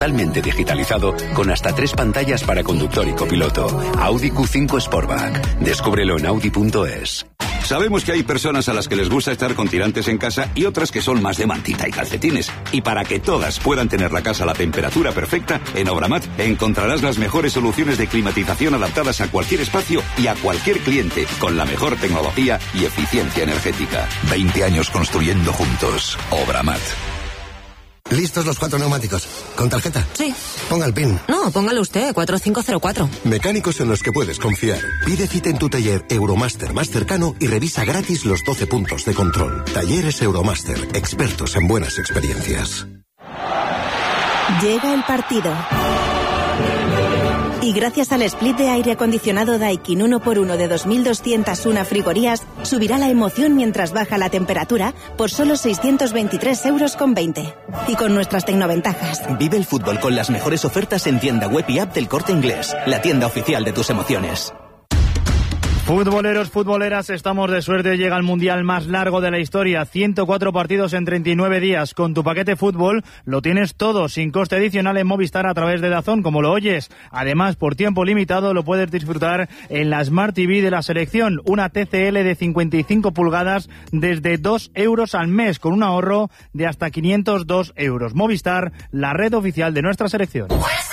Totalmente digitalizado, con hasta 3 pantallas para conductor y copiloto. Audi Q5 Sportback. Descúbrelo en Audi.es. Sabemos que hay personas a las que les gusta estar con tirantes en casa y otras que son más de mantita y calcetines. Y para que todas puedan tener la casa a la temperatura perfecta, en Obramat encontrarás las mejores soluciones de climatización adaptadas a cualquier espacio y a cualquier cliente, con la mejor tecnología y eficiencia energética. 20 años construyendo juntos. Obramat. ¿Listos los 4 neumáticos? ¿Con tarjeta? Sí. Ponga el PIN. No, póngalo usted, 4504. Mecánicos en los que puedes confiar. Pide cita en tu taller Euromaster más cercano y revisa gratis los 12 puntos de control. Talleres Euromaster, expertos en buenas experiencias. Llega el partido. Y gracias al split de aire acondicionado Daikin 1x1 de 2.201 frigorías, subirá la emoción mientras baja la temperatura por solo 623,20 €. Y con nuestras tecnoventajas. Vive el fútbol con las mejores ofertas en tienda web y app del Corte Inglés, la tienda oficial de tus emociones. Futboleros, futboleras, estamos de suerte. Llega el mundial más largo de la historia. 104 partidos en 39 días. Con tu paquete fútbol lo tienes todo, sin coste adicional en Movistar a través de DAZN, como lo oyes. Además, por tiempo limitado lo puedes disfrutar en la Smart TV de la selección. Una TCL de 55 pulgadas desde 2 € al mes, con un ahorro de hasta 502 €. Movistar, la red oficial de nuestra selección.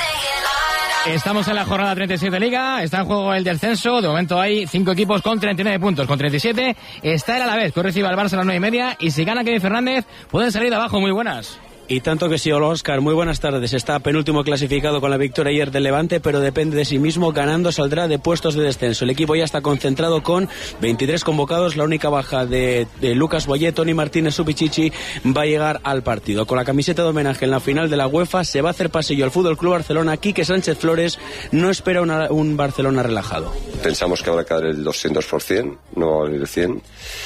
Estamos en la jornada 37 de Liga, está en juego el descenso, de momento hay 5 equipos con 39 puntos, con 37 está el Alavés, que recibe al Barça a las 9:30 y si gana Kevin Fernández pueden salir de abajo. Muy buenas. Y tanto que sí, hola Óscar, muy buenas tardes. Está penúltimo clasificado con la victoria ayer del Levante, pero depende de sí mismo. Ganando saldrá de puestos de descenso. El equipo ya está concentrado con 23 convocados. La única baja de Lucas Boyé, Toni Martínez, Supichichi va a llegar al partido. Con la camiseta de homenaje en la final de la UEFA se va a hacer pasillo al FC Barcelona. Quique Sánchez Flores no espera un Barcelona relajado. Pensamos que habrá que dar el 200%, no va a valer el 100%.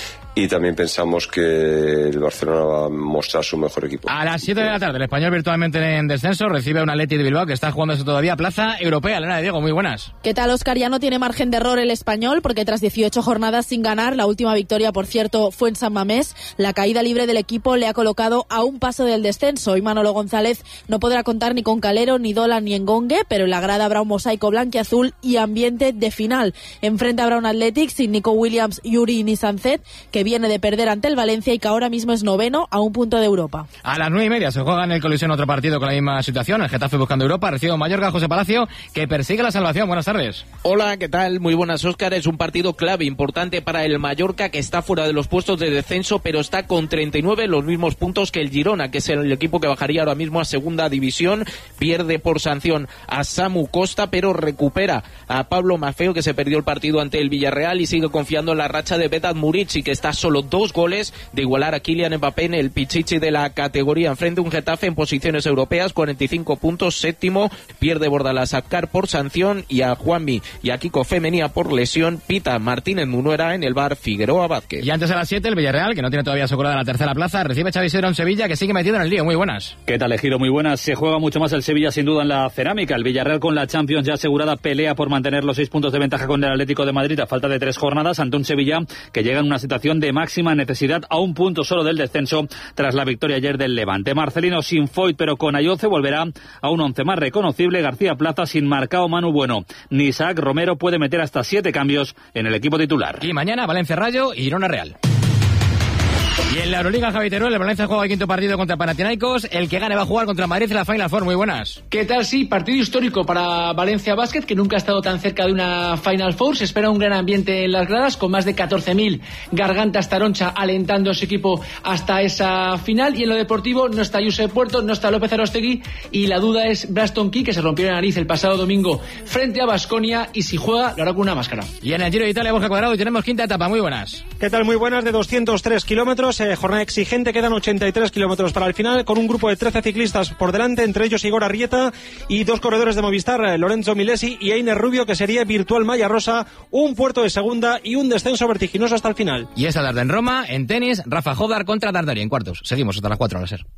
Y también pensamos que el Barcelona va a mostrar su mejor equipo. A las 7 de la tarde, el Español virtualmente en descenso recibe a un Atleti de Bilbao que está jugándose todavía plaza europea. Elena de Diego, muy buenas. ¿Qué tal, Óscar? Ya no tiene margen de error el Español porque tras 18 jornadas sin ganar, la última victoria, por cierto, fue en San Mamés. La caída libre del equipo le ha colocado a un paso del descenso y Manolo González no podrá contar ni con Calero, ni Dolan, ni Engongue, pero en la grada habrá un mosaico blanquiazul y ambiente de final. Enfrente habrá un Athletic sin Nico Williams, Yuri ni Sancet, que viene de perder ante el Valencia y que ahora mismo es noveno a un punto de Europa. A las 9:30 se juega en el Coliseum otro partido con la misma situación. El Getafe buscando Europa, recibe un Mallorca, José Palacio, que persigue la salvación. Buenas tardes. Hola, ¿qué tal? Muy buenas, Óscar. Es un partido clave, importante para el Mallorca, que está fuera de los puestos de descenso, pero está con 39, los mismos puntos que el Girona, que es el equipo que bajaría ahora mismo a segunda división. Pierde por sanción a Samu Costa, pero recupera a Pablo Maffeo, que se perdió el partido ante el Villarreal, y sigue confiando en la racha de Vedat Murici, que está solo 2 goles de igualar a Kylian Mbappé en el pichichi de la categoría. Enfrente un Getafe en posiciones europeas, 45 puntos, séptimo. Pierde Bordalás a Car por sanción y a Juanmi y a Kiko Femenía por lesión. Pita Martínez Munuera en el bar Figueroa Vázquez. Y antes a las 7 el Villarreal, que no tiene todavía asegurada la tercera plaza, recibe a Xavi Isidro en Sevilla, que sigue metido en el lío. Muy buenas. ¿Qué tal, Ejido? Muy buenas. Se juega mucho más el Sevilla sin duda en la cerámica. El Villarreal con la Champions ya asegurada pelea por mantener los 6 puntos de ventaja con el Atlético de Madrid a falta de 3 jornadas ante un Sevilla que llega en una situación de máxima necesidad a un punto solo del descenso tras la victoria ayer del Levante. Marcelino sin Foyt pero con Ayoce volverá a un 11 más reconocible. García Plaza sin Marcao, Manu Bueno ni Isaac Romero puede meter hasta 7 cambios en el equipo titular. Y mañana Valencia Rayo y Girona Real. Y en la Euroliga, Javi Teruel, el Valencia juega el quinto partido contra Panathinaikos. El que gane va a jugar contra Madrid en la Final Four. Muy buenas. ¿Qué tal? Sí, partido histórico para Valencia Basket, que nunca ha estado tan cerca de una Final Four. Se espera un gran ambiente en las gradas, con más de 14.000 gargantas taroncha alentando a su equipo hasta esa final. Y en lo deportivo no está Josep Puerto, no está López Arostegui, y la duda es Braston Key, que se rompió la nariz el pasado domingo frente a Baskonia, y si juega lo hará con una máscara. Y en el Giro de Italia, Borja Cuadrado, y tenemos quinta etapa. Muy buenas. ¿Qué tal? Muy buenas, de 203 kilómetros. Jornada exigente, quedan 83 kilómetros para el final, con un grupo de 13 ciclistas por delante, entre ellos Igor Arrieta y 2 corredores de Movistar, Lorenzo Milesi y Einer Rubio, que sería Virtual Malla Rosa, un puerto de segunda y un descenso vertiginoso hasta el final. Y esta tarde en Roma, en tenis, Rafa Jodar contra Tartari en cuartos. Seguimos hasta las 4 a la SER.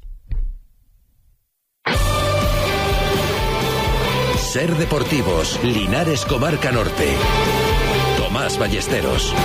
SER Deportivos, Linares, Comarca Norte. Tomás Ballesteros.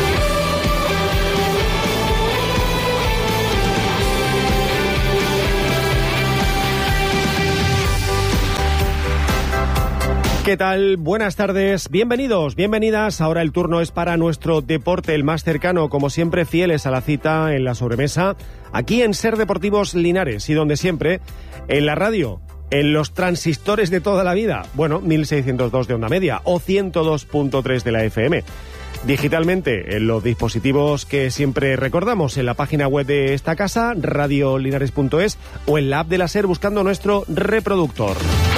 ¿Qué tal? Buenas tardes, bienvenidos, bienvenidas. Ahora el turno es para nuestro deporte, el más cercano, como siempre, fieles a la cita en la sobremesa, aquí en Ser Deportivos Linares y donde siempre, en la radio, en los transistores de toda la vida, bueno, 1602 de onda media o 102.3 de la FM. Digitalmente, en los dispositivos que siempre recordamos, en la página web de esta casa, radiolinares.es, o en la app de la SER buscando nuestro reproductor.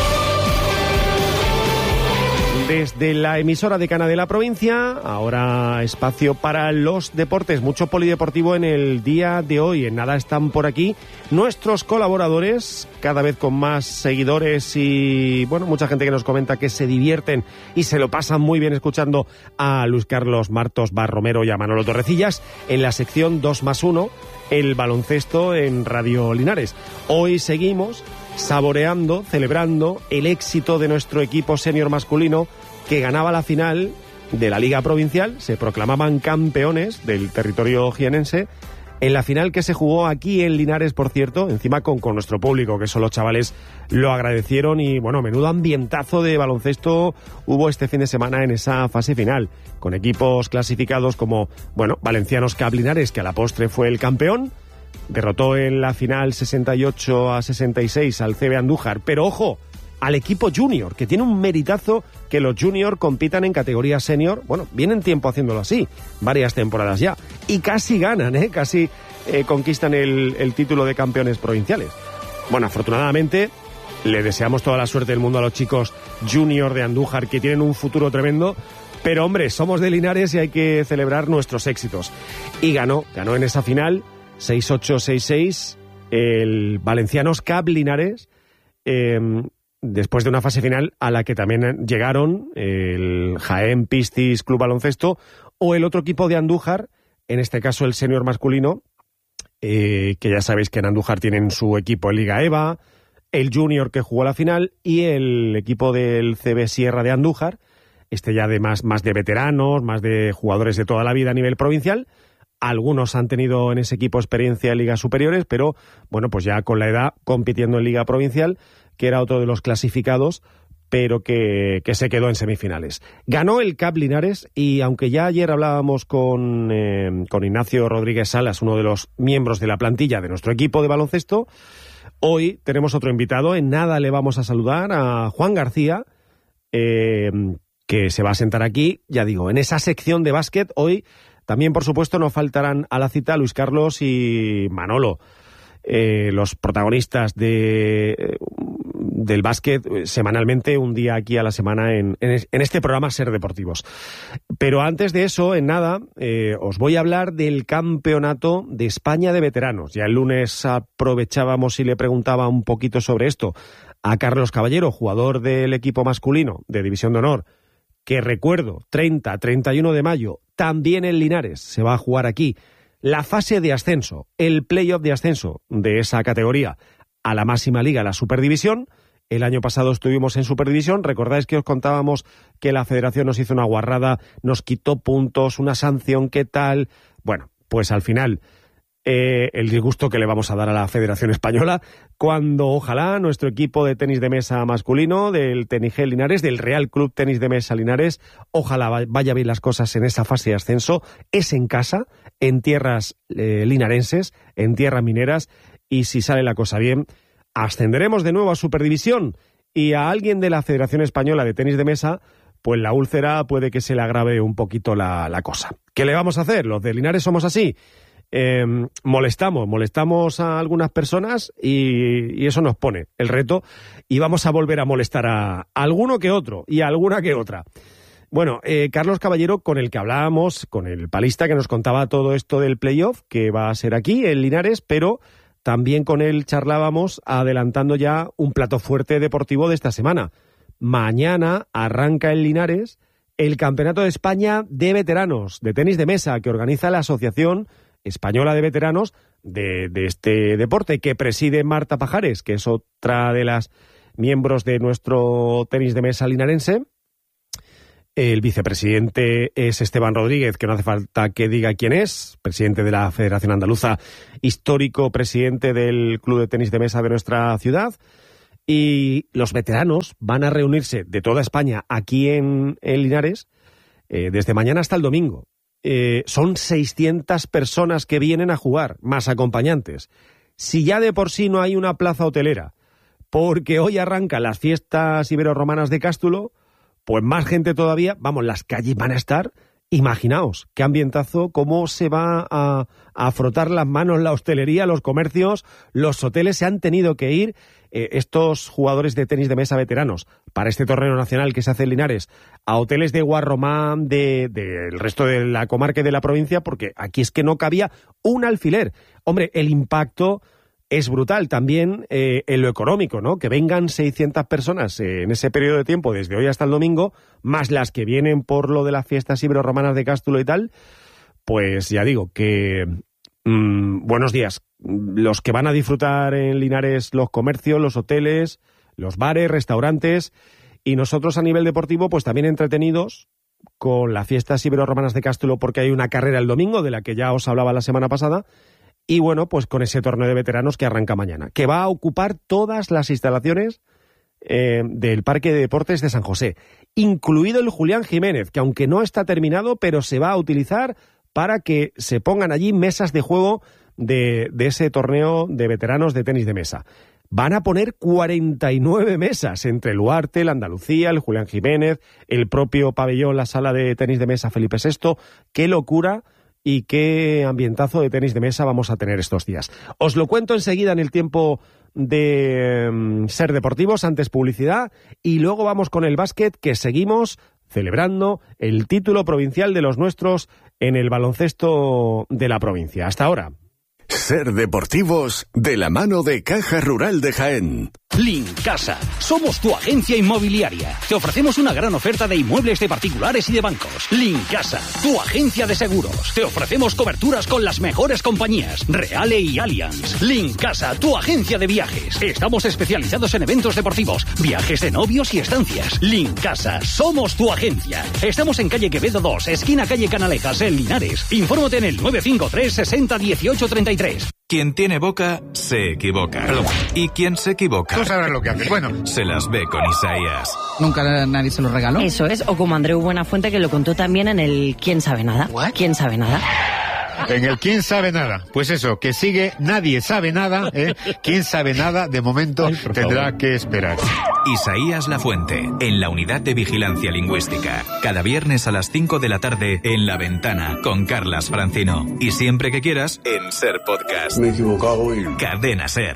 Desde la emisora decana de la provincia, ahora espacio para los deportes, mucho polideportivo en el día de hoy. En nada están por aquí nuestros colaboradores, cada vez con más seguidores y, bueno, mucha gente que nos comenta que se divierten y se lo pasan muy bien escuchando a Luis Carlos Martos Barromero y a Manolo Torrecillas en la sección 2+1, el baloncesto en Radio Linares. Hoy seguimos saboreando, celebrando el éxito de nuestro equipo senior masculino que ganaba la final de la Liga Provincial, se proclamaban campeones del territorio jienense en la final que se jugó aquí en Linares, por cierto, encima con nuestro público, que son los chavales lo agradecieron y, bueno, menudo ambientazo de baloncesto hubo este fin de semana en esa fase final, con equipos clasificados como, bueno, Valencianos Cap Linares, que a la postre fue el campeón, derrotó en la final 68-66 al CB Andújar, pero ojo, al equipo junior, que tiene un meritazo que los junior compitan en categoría senior. Bueno, vienen tiempo haciéndolo así, varias temporadas ya, y casi ganan, casi conquistan el título de campeones provinciales. Bueno, afortunadamente le deseamos toda la suerte del mundo a los chicos junior de Andújar, que tienen un futuro tremendo, pero hombre, somos de Linares y hay que celebrar nuestros éxitos. Y ganó en esa final 6-8, 6-6 el Valencianos Cap Linares, después de una fase final a la que también llegaron el Jaén Piscis Club Baloncesto o el otro equipo de Andújar, en este caso el senior masculino, que ya sabéis que en Andújar tienen su equipo en Liga EVA, el junior que jugó la final y el equipo del CB Sierra de Andújar, ya de más de veteranos, más de jugadores de toda la vida a nivel provincial. Algunos han tenido en ese equipo experiencia en ligas superiores, pero bueno, pues ya con la edad compitiendo en Liga Provincial, que era otro de los clasificados, pero que se quedó en semifinales. Ganó el Cap Linares y aunque ya ayer hablábamos con Ignacio Rodríguez Salas, uno de los miembros de la plantilla de nuestro equipo de baloncesto, hoy tenemos otro invitado. En nada le vamos a saludar a Juan García, que se va a sentar aquí, ya digo, en esa sección de básquet. Hoy también, por supuesto, nos faltarán a la cita Luis Carlos y Manolo, los protagonistas del básquet semanalmente, un día aquí a la semana en este programa Ser Deportivos. Pero antes de eso, en nada, os voy a hablar del Campeonato de España de Veteranos. Ya el lunes aprovechábamos y le preguntaba un poquito sobre esto a Carlos Caballero, jugador del equipo masculino de División de Honor, que recuerdo, 30-31 de mayo, también en Linares se va a jugar aquí la fase de ascenso, el playoff de ascenso de esa categoría a la máxima liga, la Superdivisión. El año pasado estuvimos en Superdivisión, recordáis que os contábamos que la federación nos hizo una guarrada, nos quitó puntos, una sanción, ¿qué tal? Bueno, pues al final el disgusto que le vamos a dar a la Federación Española cuando ojalá nuestro equipo de tenis de mesa masculino del Tenigel Linares, del Real Club Tenis de Mesa Linares, ojalá vaya bien las cosas en esa fase de ascenso. Es en casa, en tierras linarenses, en tierras mineras, y si sale la cosa bien, ascenderemos de nuevo a Superdivisión y a alguien de la Federación Española de Tenis de Mesa, pues la úlcera puede que se le agrave un poquito la cosa. ¿Qué le vamos a hacer? Los de Linares somos así. Molestamos a algunas personas y eso nos pone el reto y vamos a volver a molestar a alguno que otro y a alguna que otra. Bueno, Carlos Caballero, con el que hablábamos, con el palista que nos contaba todo esto del playoff, que va a ser aquí en Linares, pero también con él charlábamos adelantando ya un plato fuerte deportivo de esta semana. Mañana arranca en Linares el Campeonato de España de Veteranos de Tenis de Mesa que organiza la Asociación Española de Veteranos de este deporte, que preside Marta Pajares, que es otra de las miembros de nuestro tenis de mesa linarense. El vicepresidente es Esteban Rodríguez, que no hace falta que diga quién es, presidente de la Federación Andaluza, histórico presidente del Club de Tenis de Mesa de nuestra ciudad. Y los veteranos van a reunirse de toda España aquí en Linares desde mañana hasta el domingo. Son 600 personas que vienen a jugar, más acompañantes. Si ya de por sí no hay una plaza hotelera, porque hoy arrancan las fiestas ibero-romanas de Cástulo, pues más gente todavía, vamos, las calles van a estar. Imaginaos qué ambientazo, cómo se va a frotar las manos la hostelería, los comercios, los hoteles se han tenido que ir. Estos jugadores de tenis de mesa veteranos para este torneo nacional que se hace en Linares a hoteles de Guarromán, del resto de la comarca y de la provincia, porque aquí es que no cabía un alfiler. Hombre, el impacto es brutal también en lo económico, ¿no? Que vengan 600 personas en ese periodo de tiempo, desde hoy hasta el domingo, más las que vienen por lo de las fiestas ibero-romanas de Cástulo y tal, pues ya digo que buenos días. Los que van a disfrutar en Linares los comercios, los hoteles, los bares, restaurantes, y nosotros a nivel deportivo pues también entretenidos con las fiestas ibero-romanas de Cástulo, porque hay una carrera el domingo de la que ya os hablaba la semana pasada, y bueno, pues con ese torneo de veteranos que arranca mañana, que va a ocupar todas las instalaciones del Parque de Deportes de San José, incluido el Julián Jiménez, que aunque no está terminado, pero se va a utilizar para que se pongan allí mesas de juego de ese torneo de veteranos de tenis de mesa. Van a poner 49 mesas entre el Huarte, la Andalucía, el Julián Jiménez, el propio pabellón, la sala de tenis de mesa Felipe VI. ¡Qué locura y qué ambientazo de tenis de mesa vamos a tener estos días! Os lo cuento enseguida en el tiempo de Ser Deportivos, antes publicidad, y luego vamos con el básquet, que seguimos celebrando el título provincial de los nuestros en el baloncesto de la provincia. Hasta ahora. Ser Deportivos de la mano de Caja Rural de Jaén. Lincasa. Somos tu agencia inmobiliaria. Te ofrecemos una gran oferta de inmuebles de particulares y de bancos. Lincasa, tu agencia de seguros. Te ofrecemos coberturas con las mejores compañías, Reale y Allianz. Lincasa, tu agencia de viajes. Estamos especializados en eventos deportivos, viajes de novios y estancias. Lincasa, somos tu agencia. Estamos en calle Quevedo 2, esquina calle Canalejas, en Linares. Infórmate en el 953 60 18 33. Quien tiene boca, se equivoca. Perdón. Y quien se equivoca... Tú sabrás lo que haces. Bueno. Se las ve con Isaías. ¿Nunca nadie se lo regaló? Eso es, o como Andreu Buenafuente, que lo contó también en el ¿Quién sabe nada? ¿What? ¿Quién sabe nada? En el ¿Quién sabe nada? Pues eso, que sigue Nadie sabe nada, ¿eh? ¿Quién sabe nada? De momento tendrá que esperar. Isaías Lafuente, en la Unidad de Vigilancia Lingüística. Cada viernes a las 5 de la tarde en La Ventana, con Carlas Francino. Y siempre que quieras, en Ser Podcast. Me he equivocado y... Cadena Ser.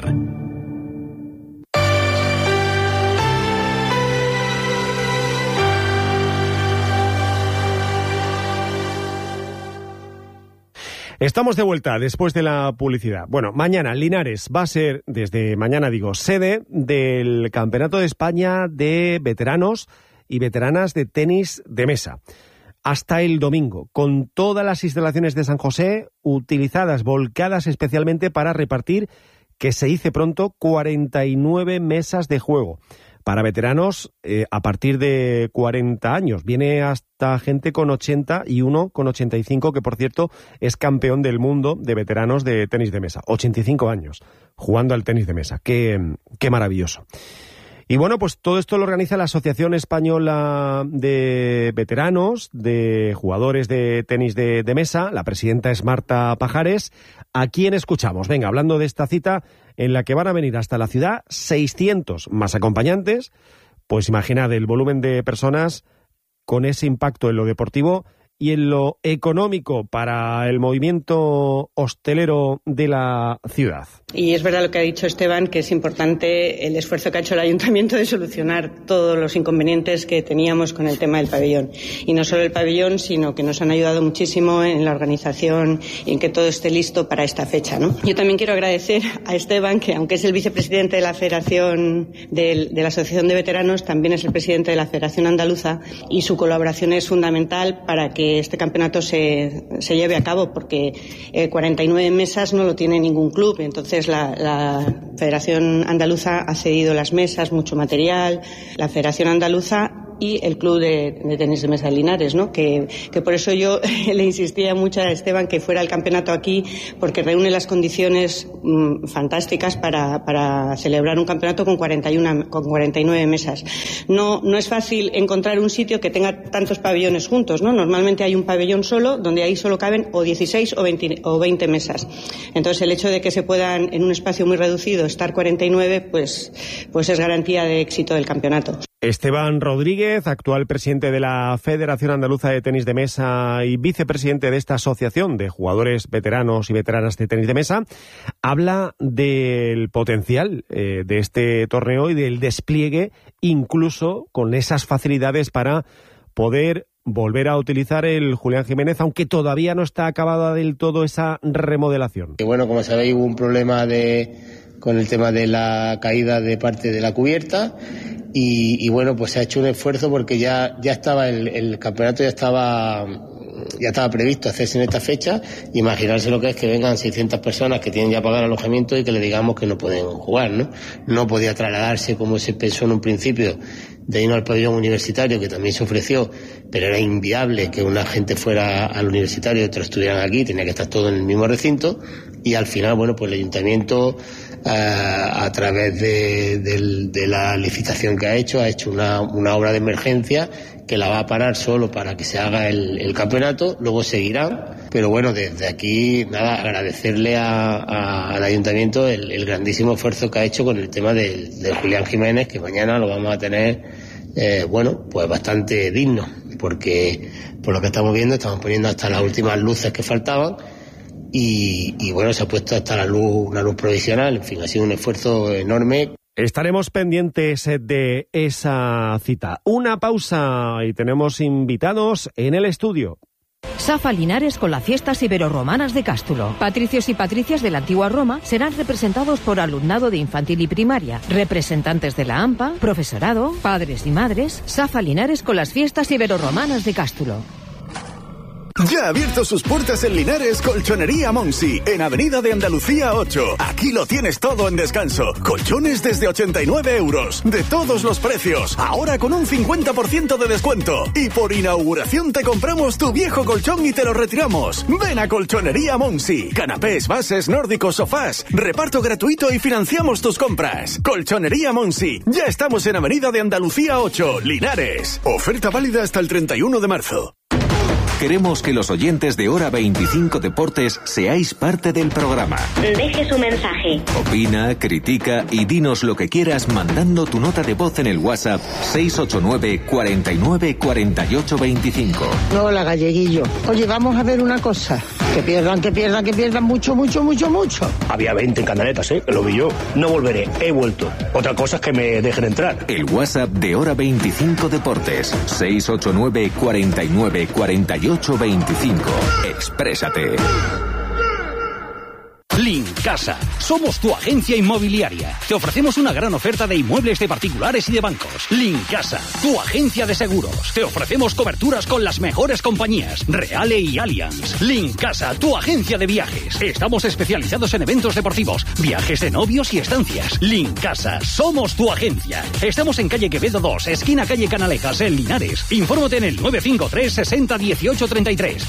Estamos de vuelta después de la publicidad. Bueno, mañana Linares va a ser, desde mañana digo, sede del Campeonato de España de veteranos y veteranas de tenis de mesa. Hasta el domingo, con todas las instalaciones de San José utilizadas, volcadas especialmente para repartir, que se dice pronto, 49 mesas de juego. Para veteranos a partir de 40 años. Viene hasta gente con 80 y uno con 85, que por cierto es campeón del mundo de veteranos de tenis de mesa. 85 años jugando al tenis de mesa. Qué maravilloso. Y bueno, pues todo esto lo organiza la Asociación Española de Veteranos, de Jugadores de Tenis de Mesa. La presidenta es Marta Pajares. ¿A quién escuchamos? Venga, hablando de esta cita en la que van a venir hasta la ciudad 600 más acompañantes, pues imaginad el volumen de personas con ese impacto en lo deportivo y en lo económico para el movimiento hostelero de la ciudad. Y es verdad lo que ha dicho Esteban, que es importante el esfuerzo que ha hecho el Ayuntamiento de solucionar todos los inconvenientes que teníamos con el tema del pabellón. Y no solo el pabellón, sino que nos han ayudado muchísimo en la organización y en que todo esté listo para esta fecha, ¿no? Yo también quiero agradecer a Esteban, que aunque es el vicepresidente de la Federación de la Asociación de Veteranos, también es el presidente de la Federación Andaluza, y su colaboración es fundamental para que este campeonato se lleve a cabo, porque 49 mesas no lo tiene ningún club. Entonces la Federación Andaluza ha cedido las mesas, mucho material. La Federación Andaluza y el Club de Tenis de Mesa de Linares, ¿no? Que por eso yo le insistía mucho a Esteban que fuera el campeonato aquí, porque reúne las condiciones fantásticas para celebrar un campeonato con 49 mesas. No es fácil encontrar un sitio que tenga tantos pabellones juntos, ¿no? Normalmente hay un pabellón solo, donde ahí solo caben o 16 o 20 mesas. Entonces el hecho de que se puedan en un espacio muy reducido estar 49, pues es garantía de éxito del campeonato. Esteban Rodríguez, actual presidente de la Federación Andaluza de Tenis de Mesa y vicepresidente de esta asociación de jugadores veteranos y veteranas de tenis de mesa, habla del potencial de este torneo y del despliegue, incluso con esas facilidades para poder volver a utilizar el Julián Jiménez, aunque todavía no está acabada del todo esa remodelación. Y bueno, como sabéis, hubo un problema con el tema de la caída de parte de la cubierta y bueno, pues se ha hecho un esfuerzo porque ya estaba el campeonato ya estaba previsto hacerse en esta fecha. Imaginarse lo que es que vengan 600 personas que tienen ya pagado el alojamiento y que le digamos que no pueden jugar, ¿no? No podía trasladarse como se pensó en un principio de irnos al pabellón universitario, que también se ofreció, pero era inviable que una gente fuera al universitario y otros estuvieran aquí, tenía que estar todo en el mismo recinto, y al final, bueno, pues el ayuntamiento, a través de la licitación que ha hecho una obra de emergencia que la va a parar solo para que se haga el campeonato, luego seguirán, pero bueno, desde aquí, nada, agradecerle al ayuntamiento el grandísimo esfuerzo que ha hecho con el tema del Julián Jiménez, que mañana lo vamos a tener, bueno, pues bastante digno, porque por lo que estamos viendo, estamos poniendo hasta las últimas luces que faltaban, y bueno, se ha puesto hasta una luz provisional. En fin, ha sido un esfuerzo enorme. Estaremos pendientes de esa cita. Una pausa y tenemos invitados en el estudio. Safa Linares con las fiestas ibero-romanas de Cástulo. Patricios y patricias de la antigua Roma serán representados por alumnado de infantil y primaria, representantes de la AMPA, profesorado, padres y madres. Safa Linares con las fiestas ibero-romanas de Cástulo. Ya ha abierto sus puertas en Linares Colchonería Monsi, en Avenida de Andalucía 8. Aquí lo tienes todo en descanso. Colchones desde 89 euros, de todos los precios, ahora con un 50% de descuento. Y por inauguración te compramos tu viejo colchón y te lo retiramos. Ven a Colchonería Monsi. Canapés, bases, nórdicos, sofás. Reparto gratuito y financiamos tus compras. Colchonería Monsi. Ya estamos en Avenida de Andalucía 8, Linares. Oferta válida hasta el 31 de marzo. Queremos que los oyentes de Hora 25 Deportes seáis parte del programa. Deje su mensaje. Opina, critica y dinos lo que quieras mandando tu nota de voz en el WhatsApp 689 49 48 25. Hola, Galleguillo. Oye, vamos a ver una cosa. Que pierdan mucho. Había 20 en Candaletas, que lo vi yo. No volveré, he vuelto. Otra cosa es que me dejen entrar. El WhatsApp de Hora 25 Deportes 689 49 48 25. Exprésate. Lincasa. Somos tu agencia inmobiliaria. Te ofrecemos una gran oferta de inmuebles de particulares y de bancos. Lincasa, tu agencia de seguros. Te ofrecemos coberturas con las mejores compañías, Reale y Allianz. Lincasa, tu agencia de viajes. Estamos especializados en eventos deportivos, viajes de novios y estancias. Lincasa, somos tu agencia. Estamos en calle Quevedo 2, esquina calle Canalejas, en Linares. Infórmate en el 953 60 18 33.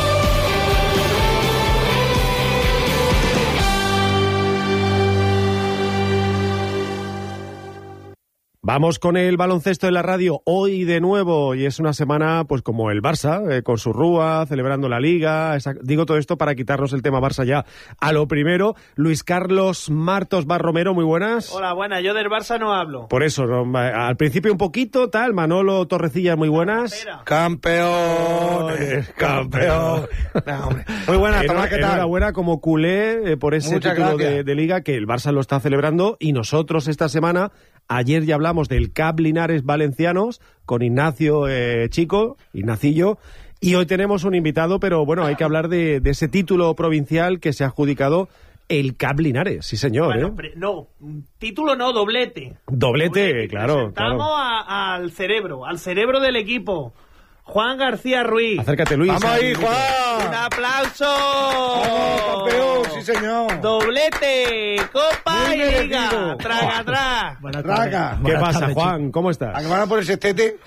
Vamos con el baloncesto en la radio hoy de nuevo, y es una semana pues como el Barça, con su Rúa, celebrando la Liga. Digo todo esto para quitarnos el tema Barça ya a lo primero. Luis Carlos Martos Barromero, muy buenas. Hola, buenas, yo del Barça no hablo. Por eso, ¿no? Al principio un poquito, tal, Manolo Torrecillas, muy buenas. Campeón. No, muy buenas, ¿qué tal? Enhorabuena como culé por ese Muchas título gracias. de Liga, que el Barça lo está celebrando, y nosotros esta semana, ayer ya hablamos del CAP Linares Valencianos con Ignacio Ignacillo, y hoy tenemos un invitado, pero bueno, hay que hablar de ese título provincial que se ha adjudicado el CAP Linares, sí señor. Bueno, no, título no, doblete. Doblete, claro. Presentamos al cerebro del equipo. Juan García Ruiz. Acércate, Luis. ¡Vamos ahí, Juan! ¡Un aplauso! ¡Vamos, campeón! ¡Sí, señor! ¡Doblete! ¡Copa y Liga! ¡Traga atrás! ¡Traga! ¿Qué pasa, Juan? ¿Cómo estás? ¿A que van a por el sextete?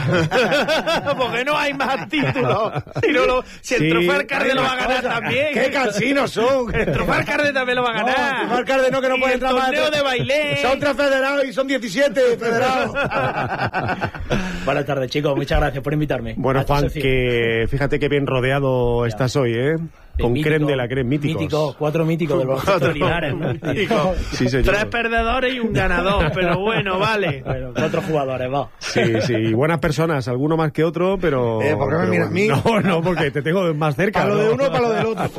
Porque no hay más títulos. Si el Trofeo Alcalde lo va a ganar también. ¡Qué cansinos son! El Trofeo Alcalde también lo va a ganar. No, el Trofeo Alcalde no, que no puede entrar más. El torneo de baile. Son 3 federados y son 17 federados. Buenas tardes, chicos. Muchas gracias por invitarme. Bueno, Juan, que fíjate que bien rodeado estás hoy, ¿eh? Con mítico, creme de la creme, míticos. 4 míticos del baloncesto Linares, ¿no? Sí, señor. 3 perdedores y un ganador, pero bueno, vale. Bueno, 4 jugadores, va. Sí, buenas personas, alguno más que otro, pero... ¿Por qué me miras a mí? No, porque te tengo más cerca. Para lo de uno, para lo del otro.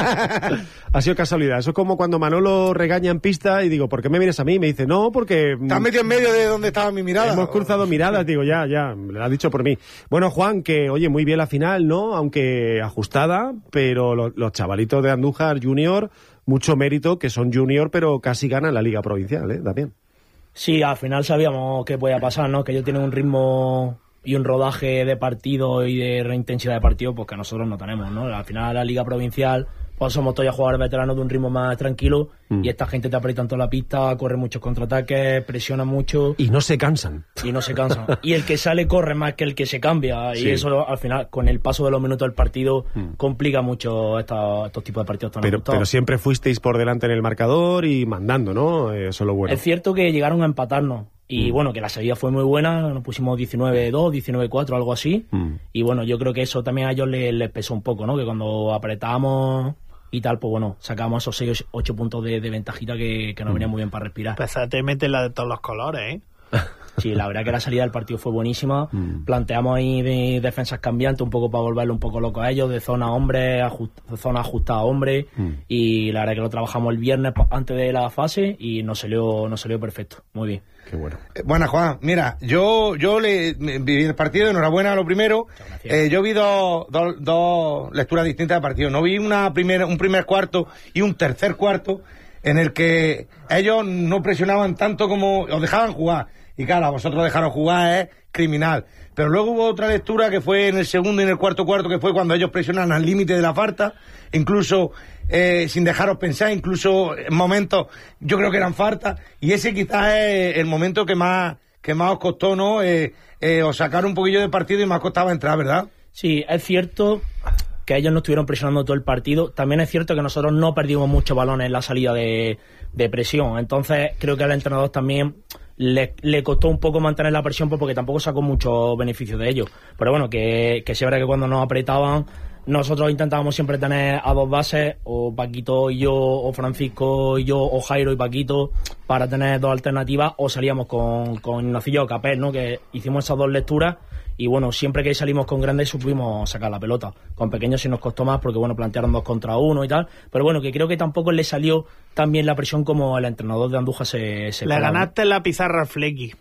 Ha sido casualidad. Eso es como cuando Manolo regaña en pista y digo, ¿por qué me miras a mí? Y me dice, no, porque... ¿Te has metido en medio de donde estaba mi mirada? Hemos cruzado miradas, digo, ya, me lo has dicho por mí. Bueno, Juan, que oye, muy bien la final, ¿no? Aunque ajustada, pero los chavalitos de Andújar Junior, mucho mérito, que son junior, pero casi ganan la Liga Provincial, ¿eh? También. Sí, al final sabíamos que podía pasar, ¿no? Que ellos tienen un ritmo y un rodaje de partido y de intensidad de partido, pues que nosotros no tenemos, ¿no? Al final la Liga Provincial, pues somos todos jugadores veteranos de un ritmo más tranquilo y esta gente te aprieta en toda la pista, corre muchos contraataques, presiona mucho. Y no se cansan. Y el que sale corre más que el que se cambia. Sí. Y eso al final, con el paso de los minutos del partido, complica mucho estos tipos de partidos tan ajustados. Pero siempre fuisteis por delante en el marcador y mandando, ¿no? Eso es lo bueno. Es cierto que llegaron a empatarnos. Y bueno, que la salida fue muy buena, nos pusimos 19-2, 19-4, algo así. Y bueno, yo creo que eso también a ellos les pesó un poco, ¿no? Que cuando apretábamos y tal, pues bueno, sacábamos esos 6 o 8 puntos de ventajita que nos venía muy bien para respirar. Te metes la de todos los colores, ¿eh? Sí, la verdad que la salida del partido fue buenísima. Planteamos ahí de defensas cambiantes un poco para volverlo un poco loco a ellos, de zona hombre, zona ajustada a hombre. Y la verdad que lo trabajamos el viernes antes de la fase y nos salió perfecto. Muy bien. Qué bueno. Buena, Juan. Mira, yo viví el partido, enhorabuena lo primero. Yo vi dos lecturas distintas del partido. No vi un primer cuarto y un tercer cuarto en el que ellos no presionaban tanto como os dejaban jugar. Y claro, a vosotros dejaron jugar es criminal. Pero luego hubo otra lectura que fue en el segundo y en el cuarto que fue cuando ellos presionan al límite de la falta, incluso sin dejaros pensar, incluso en momentos yo creo que eran faltas, y ese quizás es el momento que más os costó, ¿no? Os sacar un poquillo de partido y más costaba entrar, ¿verdad? Sí, es cierto que ellos no estuvieron presionando todo el partido. También es cierto que nosotros no perdimos muchos balones en la salida de presión. Entonces creo que al entrenador también le costó un poco mantener la presión porque tampoco sacó muchos beneficios de ello. Pero bueno, que sí es verdad que cuando nos apretaban, nosotros intentábamos siempre tener a dos bases, o Paquito y yo, o Francisco y yo, o Jairo y Paquito, para tener dos alternativas, o salíamos con Ignacio o Capel, ¿no? Que hicimos esas dos lecturas. Y bueno, siempre que salimos con grandes supimos sacar la pelota. Con pequeños sí nos costó más porque bueno, plantearon 2 contra 1 y tal. Pero bueno, que creo que tampoco le salió tan bien la presión como el entrenador de Andújar se Le ganaste en la pizarra al Flequi.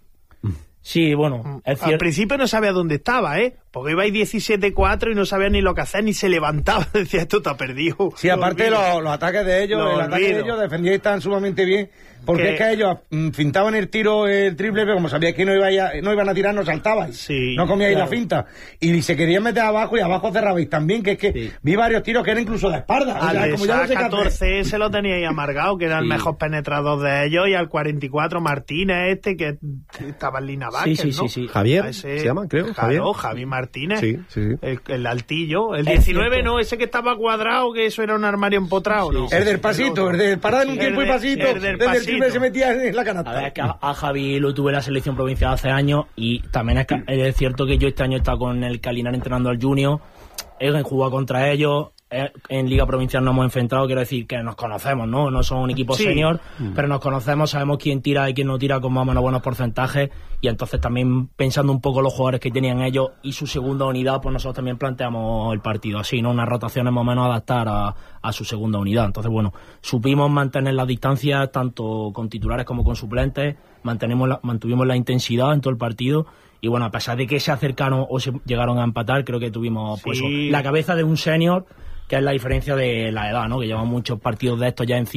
Sí, bueno, es cierto. Al principio no sabía dónde estaba, ¿eh? Porque ibais 17-4 y no sabía ni lo que hacer, ni se levantaba. Decía, esto está perdido. Sí, aparte los ataques de ellos, el ataque de ellos defendíais tan sumamente bien. Porque es que ellos fintaban el tiro, el triple, pero como sabíais que no iban a tirar, no saltabais. Sí, no comíais la finta. Y se querían meter abajo y abajo cerrabais también, que es que vi varios tiros que eran incluso de espalda. Al como ya 14 se lo teníais amargado, que era el mejor penetrador de ellos, y al 44 Martínez que estaba en Lina Vázquez, ¿no? Sí. Javier, se llama, creo. Javi Martínez. Sí. El altillo. El 19 no, ese que estaba cuadrado, que eso era un armario empotrado, ¿no? El del pasito, el del parado en un tiempo y pasito. El del pasito. Se metía en la canasta. A ver, que a Javi lo tuve en la selección provincial hace años, y también es cierto que yo este año he estado con el Calinar entrenando al Junior, he jugado contra ellos, en Liga Provincial nos hemos enfrentado, quiero decir que nos conocemos, ¿no? No somos un equipo senior, pero nos conocemos, sabemos quién tira y quién no tira con más o menos buenos porcentajes, y entonces también pensando un poco los jugadores que tenían ellos y su segunda unidad, pues nosotros también planteamos el partido así, ¿no? Unas rotaciones más o menos adaptar a su segunda unidad. Entonces, bueno, supimos mantener las distancias tanto con titulares como con suplentes, mantuvimos la intensidad en todo el partido. Y bueno, a pesar de que se acercaron o se llegaron a empatar, creo que tuvimos pues la cabeza de un senior, que es la diferencia de la edad, ¿no? Que llevamos muchos partidos de estos ya encima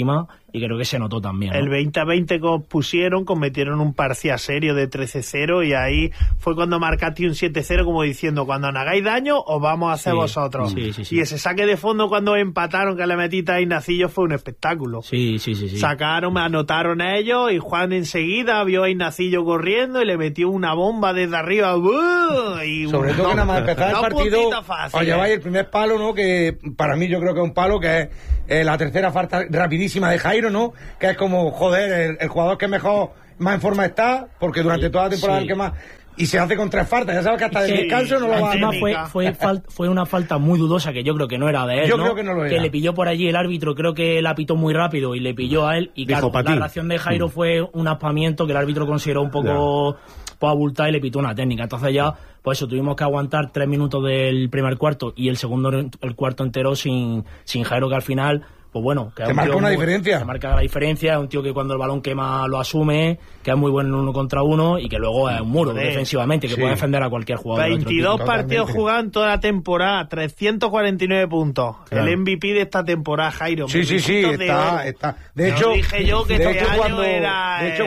y creo que se notó también, ¿no? El 20-20 que pusieron, cometieron un parcial serio de 13-0 y ahí fue cuando marcaste un 7-0 como diciendo, cuando no hagáis daño os vamos a hacer vosotros. Y ese saque de fondo cuando empataron que le metiste a Ignacillo fue un espectáculo. Sí. Sacaron, anotaron a ellos y Juan enseguida vio a Ignacillo corriendo y le metió una bomba desde arriba. Y sobre todo que nada más empezar el partido os lleváis el primer palo, ¿no? Que para mí yo creo que es un palo que es la tercera falta rapidísima de Jairo, ¿no? Que es como, joder, el jugador que mejor, más en forma está, porque durante toda la temporada el que más... Y se hace con 3 faltas, ya sabes que hasta el descanso no lo va a hacer. Fue una falta muy dudosa que yo creo que no era de él, creo que no lo era. Que le pilló por allí el árbitro, creo que la pitó muy rápido y le pilló a él. Y claro, la reacción de Jairo fue un aspamiento que el árbitro consideró un poco abultada y le pitó una técnica. Entonces ya, pues eso, tuvimos que aguantar 3 minutos del primer cuarto y el cuarto entero sin Jairo, que al final... Pues bueno, que te marca una diferencia. Te marca la diferencia, es un tío que cuando el balón quema lo asume, que es muy bueno en 1 contra 1 y que luego es un muro defensivamente, que puede defender a cualquier jugador. 22 partidos jugados en toda la temporada, 349 puntos. Claro. El MVP de esta temporada, Jairo. Sí, está. De hecho, dije yo que este año era de hecho,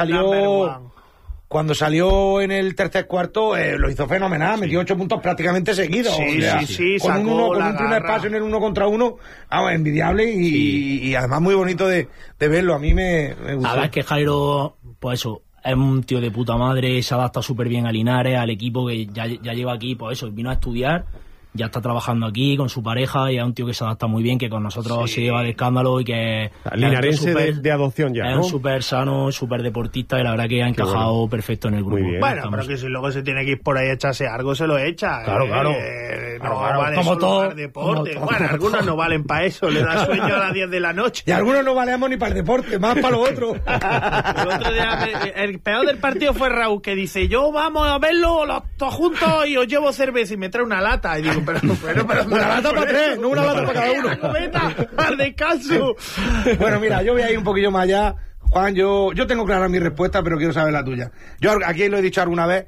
cuando salió en el tercer cuarto, lo hizo fenomenal, metió 8 puntos prácticamente seguidos. Con un primer paso en el 1 contra 1, envidiable y además muy bonito de verlo. A mí me gustó. La verdad es que Jairo, pues eso, es un tío de puta madre, se adapta súper bien a Linares, al equipo que ya lleva aquí, pues eso, vino a estudiar. Ya está trabajando aquí con su pareja y es un tío que se adapta muy bien, que con nosotros se lleva de escándalo y que... Linarense de adopción ya, es un súper sano, súper deportista y la verdad que ha encajado perfecto en el grupo. Bueno, pero que si luego se tiene que ir por ahí a echarse algo, se lo echa. Claro. No vale como todo deporte. Bueno, algunos no valen para eso, le da sueño a las 10 de la noche. Y algunos no valemos ni para el deporte, más para lo otro. El otro día, el peor del partido fue Raúl, que dice, yo vamos a verlo los dos juntos y os llevo cerveza y me trae una lata. Y digo, pero una lata para 3, no una lata para cada uno. Al descanso. Bueno, mira, yo voy a ir un poquillo más allá. Juan, yo tengo clara mi respuesta, pero quiero saber la tuya. Yo aquí lo he dicho alguna vez.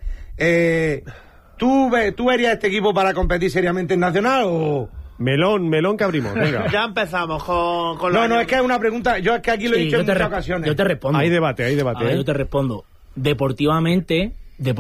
¿Tú verías este equipo para competir seriamente en Nacional o...? Melón que abrimos, venga. Ya empezamos con No, es que es una pregunta, yo es que aquí lo he dicho en muchas ocasiones. Yo te respondo. Hay debate. Yo te respondo. Deportivamente,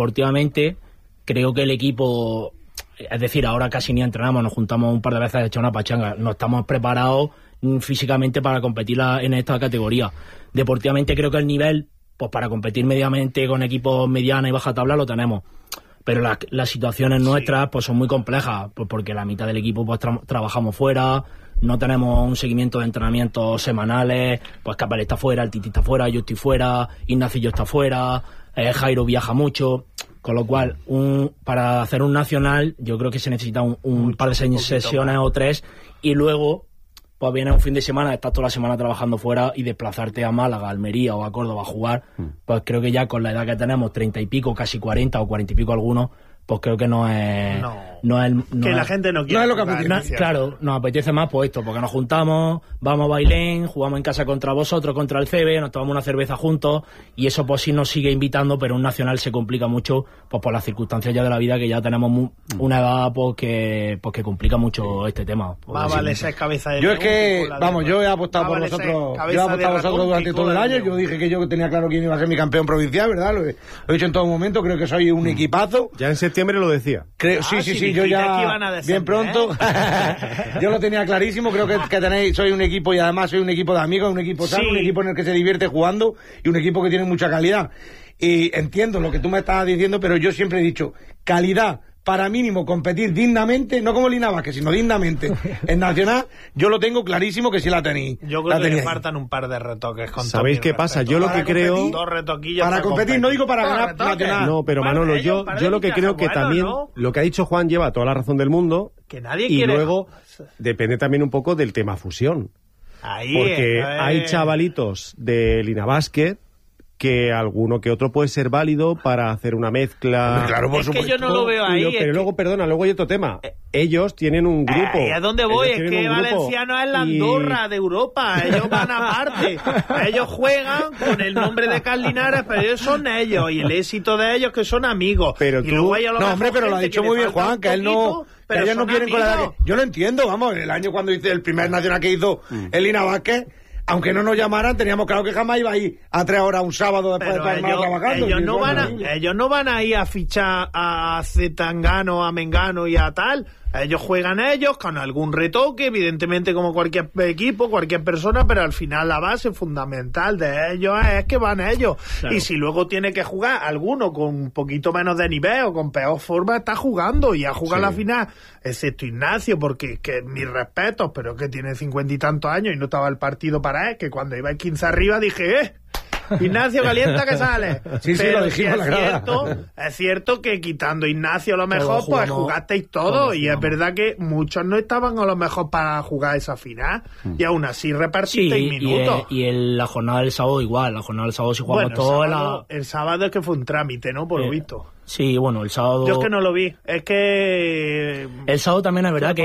creo que el equipo... Es decir, ahora casi ni entrenamos, nos juntamos un par de veces a echar una pachanga. No estamos preparados físicamente para competir en esta categoría. Deportivamente creo que el nivel, pues para competir medianamente con equipos mediana y baja tabla lo tenemos. Pero las situaciones nuestras pues son muy complejas, pues porque la mitad del equipo pues trabajamos fuera, no tenemos un seguimiento de entrenamientos semanales, pues Capel está fuera, el Titi está fuera, yo estoy fuera, Ignacio está fuera, Jairo viaja mucho. Con lo cual, para hacer un nacional, yo creo que se necesita un par de sesiones o 3 y luego pues viene un fin de semana, estás toda la semana trabajando fuera y desplazarte a Málaga, Almería o a Córdoba a jugar, pues creo que ya con la edad que tenemos, 30 y pico, casi 40 o 40 y pico algunos, pues creo que no es... la gente no quiere. No es lo que apetece. Claro, nos apetece más pues esto, porque nos juntamos, vamos a Bailén, jugamos en casa contra vosotros, contra el CB, nos tomamos una cerveza juntos y eso pues sí nos sigue invitando, pero un nacional se complica mucho pues por las circunstancias ya de la vida, que ya tenemos una edad pues que complica mucho este tema. Vale, esa es cabeza de... Yo es que, yo he apostado por vosotros, durante todo el año, yo dije que yo tenía claro quién iba a ser mi campeón provincial, ¿verdad? Lo he dicho en todo momento, creo que soy un equipazo. Ya en septiembre lo decía. Sí, yo ya bien pronto. Yo lo tenía clarísimo, creo que soy un equipo y además soy un equipo de amigos, un equipo sano, un equipo en el que se divierte jugando y un equipo que tiene mucha calidad. Y entiendo lo que tú me estabas diciendo, pero yo siempre he dicho, calidad para mínimo competir dignamente, no como Lina Vázquez, sino dignamente en Nacional, yo lo tengo clarísimo que sí la tenéis. Yo creo que le faltan un par de retoques. ¿Sabéis qué pasa? Yo lo que creo... Para competir, no digo para ganar Nacional. No, pero Manolo, yo lo que creo que también, lo que ha dicho Juan lleva toda la razón del mundo, que nadie y quiere... luego depende también un poco del tema fusión. Porque hay chavalitos de Lina Vázquez que alguno que otro puede ser válido para hacer una mezcla. Claro, por supuesto. Que yo no lo veo ahí. Pero luego, luego hay otro tema. Ellos tienen un grupo. ¿Y a dónde voy? Es que Valenciano es la Andorra de Europa. Ellos van aparte. Ellos juegan con el nombre de Carl Linares, pero ellos son ellos. Y el éxito de ellos que son amigos. Pero y luego no, hombre, pero lo ha dicho muy bien Juan, que él no... Pero ellos no quieren con la edad que... Yo lo entiendo, vamos, el año cuando hice el primer nacional que hizo el Lina Vázquez, aunque no nos llamaran, teníamos claro que jamás iba a ir a 3 horas un sábado después de estar trabajando. Ellos no van a ir a fichar a Zetangano, a Mengano y a tal. Ellos juegan ellos con algún retoque, evidentemente como cualquier equipo, cualquier persona, pero al final la base fundamental de ellos es que van ellos. Claro. Y si luego tiene que jugar alguno con un poquito menos de nivel o con peor forma, está jugando y ha jugado la final, excepto Ignacio, porque que mis respetos, pero que tiene 50 y tantos años y no estaba el partido para él, que cuando iba en 15 arriba dije, Ignacio calienta que sale. Sí, pero lo dijimos en la grada. Es cierto que quitando Ignacio a lo mejor, pues jugasteis todo, y es verdad que muchos no estaban a lo mejor para jugar esa final, y aún así repartisteis minutos. Y la jornada del sábado igual, la jornada del sábado si jugamos todo el sábado es que fue un trámite, ¿no? Por lo visto. Sí, bueno, el sábado... Yo es que no lo vi, es que... El sábado también es verdad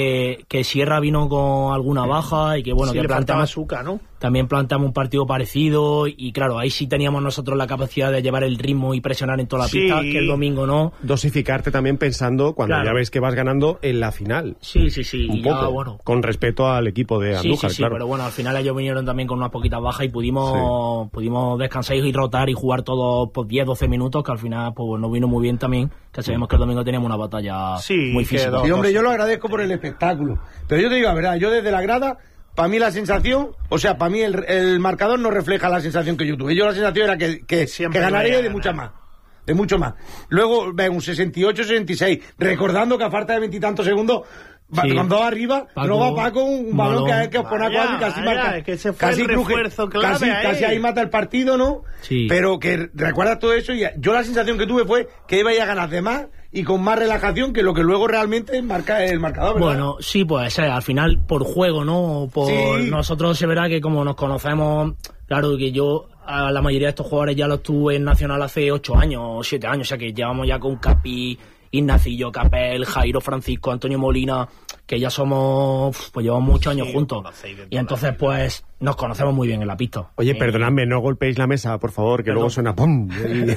que Sierra vino con alguna baja y que, bueno, sí, que planteamos... azúcar, ¿no? También planteamos un partido parecido y, claro, ahí sí teníamos nosotros la capacidad de llevar el ritmo y presionar en toda la pista, que el domingo no. Dosificarte también pensando, cuando ya ves que vas ganando, en la final. Sí. Un poco, ya, bueno. con respeto al equipo de Andújar, sí, claro. Pero bueno, al final ellos vinieron también con unas poquitas bajas y pudimos descansar y rotar y jugar todos 10-12 minutos, que al final pues nos vino muy bien también, que sabemos que el domingo teníamos una batalla muy física. Sí, hombre, yo lo agradezco por el espectáculo. Pero yo te digo la verdad, yo desde la grada, para mí la sensación, o sea, para mí el marcador no refleja la sensación que yo tuve. Yo la sensación era que ganaría de mucha más. De mucho más. Luego, ven, un 68-66, recordando que a falta de 20 y tantos segundos, con 2 arriba, no va Paco un balón que os pone a 4 y casi marca. Es que ese fue el refuerzo clave casi ahí mata el partido, ¿no? Sí. Pero que recuerda todo eso, y yo la sensación que tuve fue que iba a ganar de más y con más relajación que lo que luego realmente marca el marcador, ¿verdad? Bueno, sí, pues al final por juego, ¿no? Nosotros se verá que como nos conocemos, claro que yo a la mayoría de estos jugadores ya los tuve en Nacional hace 8 años o 7 años, o sea que llevamos ya con Capi, Ignacio, Capel, Jairo, Francisco, Antonio Molina, que ya somos, pues llevamos muchos años juntos. Y entonces pues nos conocemos muy bien en la pista. Oye, perdonadme, no golpeéis la mesa, por favor, que luego suena ¡pum!